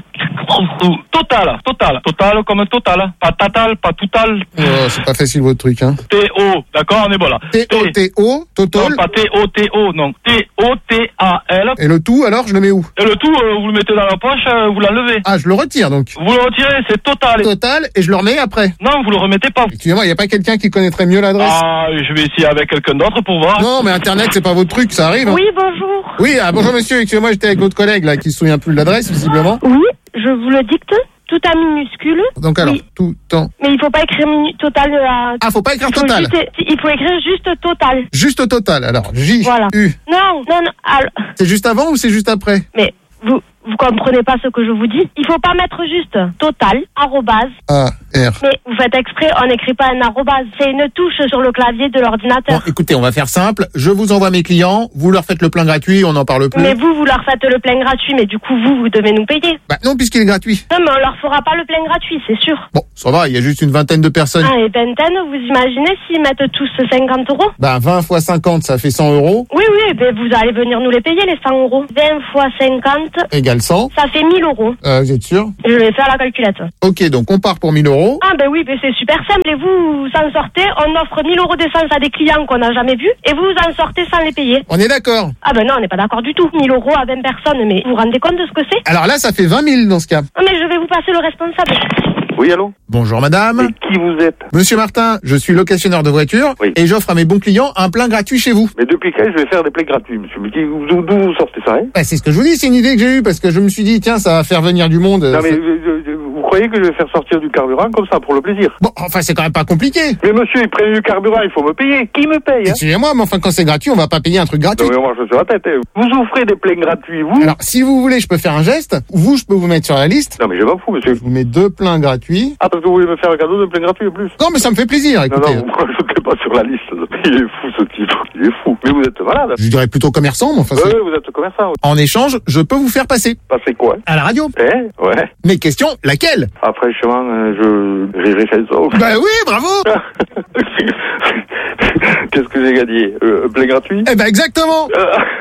Total comme Total. Pas Tatal, pas Toutal. Oh, c'est pas facile votre truc, hein. T-O, d'accord, on est bon là. T-O-T-O, Total. Non, pas T-O-T-O, non. T-O-T-A-L. Et le tout, alors, je le mets où? Et le tout, vous le mettez dans la poche, vous l'enlevez. Ah, je le retire, donc. Vous le retirez, c'est Total. Total, et je le remets après. Non, vous le remettez pas. Excusez-moi, il n'y a pas quelqu'un qui connaîtrait mieux l'adresse? Ah, je vais essayer avec quelqu'un d'autre pour voir. Non, mais Internet, c'est pas votre truc, ça arrive. Hein. Oui, bonjour. Oui, bonjour monsieur, excusez-moi, j'étais avec votre collègue, là, qui se souvient plus de l'adresse, visiblement. Oui, je vous le dicte. tout en minuscule. Donc alors, tout en... Mais il faut pas écrire total. Ah, faut pas écrire total. Il faut écrire juste total. Juste total, alors, J, voilà. U. Non. Alors... C'est juste avant ou c'est juste après? Mais vous comprenez pas ce que je vous dis. Il faut pas mettre juste total, arrobase. A, R. Mais vous faites exprès, on n'écrit pas un arrobase. C'est une touche sur le clavier de l'ordinateur. Bon, écoutez, on va faire simple. Je vous envoie mes clients, vous leur faites le plein gratuit, on n'en parle plus. Mais vous leur faites le plein gratuit, mais du coup, vous devez nous payer. Bah non, puisqu'il est gratuit. Non, mais on leur fera pas le plein gratuit, c'est sûr. Bon, ça va, il y a juste une vingtaine de personnes. Ah, et vingtaine, vous imaginez s'ils mettent tous 50 euros? Bah 20 fois 50, ça fait 100 euros. Oui, ben vous allez venir nous les payer, les 100 euros. 20 fois 50... égale 100. Ça fait 1000 euros. Vous êtes sûr? Je vais faire la calculette. Ok, donc on part pour 1000 euros. Ah ben oui, ben c'est super simple. Et vous en sortez, on offre 1000 euros d'essence à des clients qu'on n'a jamais vus, et vous en sortez sans les payer. On est d'accord? Ah ben non, on n'est pas d'accord du tout. 1000 euros à 20 personnes, mais vous vous rendez compte de ce que c'est? Alors là, ça fait 20 000 dans ce cas. Non, mais je vais vous passer le responsable. Oui, allô? Bonjour madame. Mais qui vous êtes? Monsieur Martin, je suis locationneur de voitures et j'offre à mes bons clients un plein gratuit chez vous. Mais depuis quand je vais faire des pleins gratuits, monsieur? Mais d'où vous sortez ça, hein? Bah, c'est ce que je vous dis, c'est une idée que j'ai eue parce que je me suis dit, tiens, ça va faire venir du monde. Non mais vous croyez que je vais faire sortir du carburant comme ça pour le plaisir? Bon, enfin c'est quand même pas compliqué. Mais monsieur, il prend du carburant, il faut me payer. Qui me paye, hein? Excusez-moi, mais enfin quand c'est gratuit, on va pas payer un truc gratuit. Non mais on marche sur la tête, hein. Vous offrez des pleins gratuits, vous? Alors, si vous voulez, je peux faire un geste. Vous, je peux vous mettre sur la liste. Non mais je m'en fous, monsieur. Je vous mets 2 pleins gratuits. Ah, parce que vous voulez me faire un cadeau de plein gratuit en plus? Non mais ça me fait plaisir, écoutez. Non, vous ne rajoutez pas sur la liste. Il est fou ce type, il est fou. Mais vous êtes malade. Je dirais plutôt commerçant, mais enfin... Oui, vous êtes commerçant. En échange, je peux vous faire passer. Passer quoi? À la radio. Ouais. Mais question, laquelle? Ah, franchement, je rirai chez ça. Bah oui, bravo. Qu'est-ce que j'ai gagné? Plein gratuit? Eh ben exactement.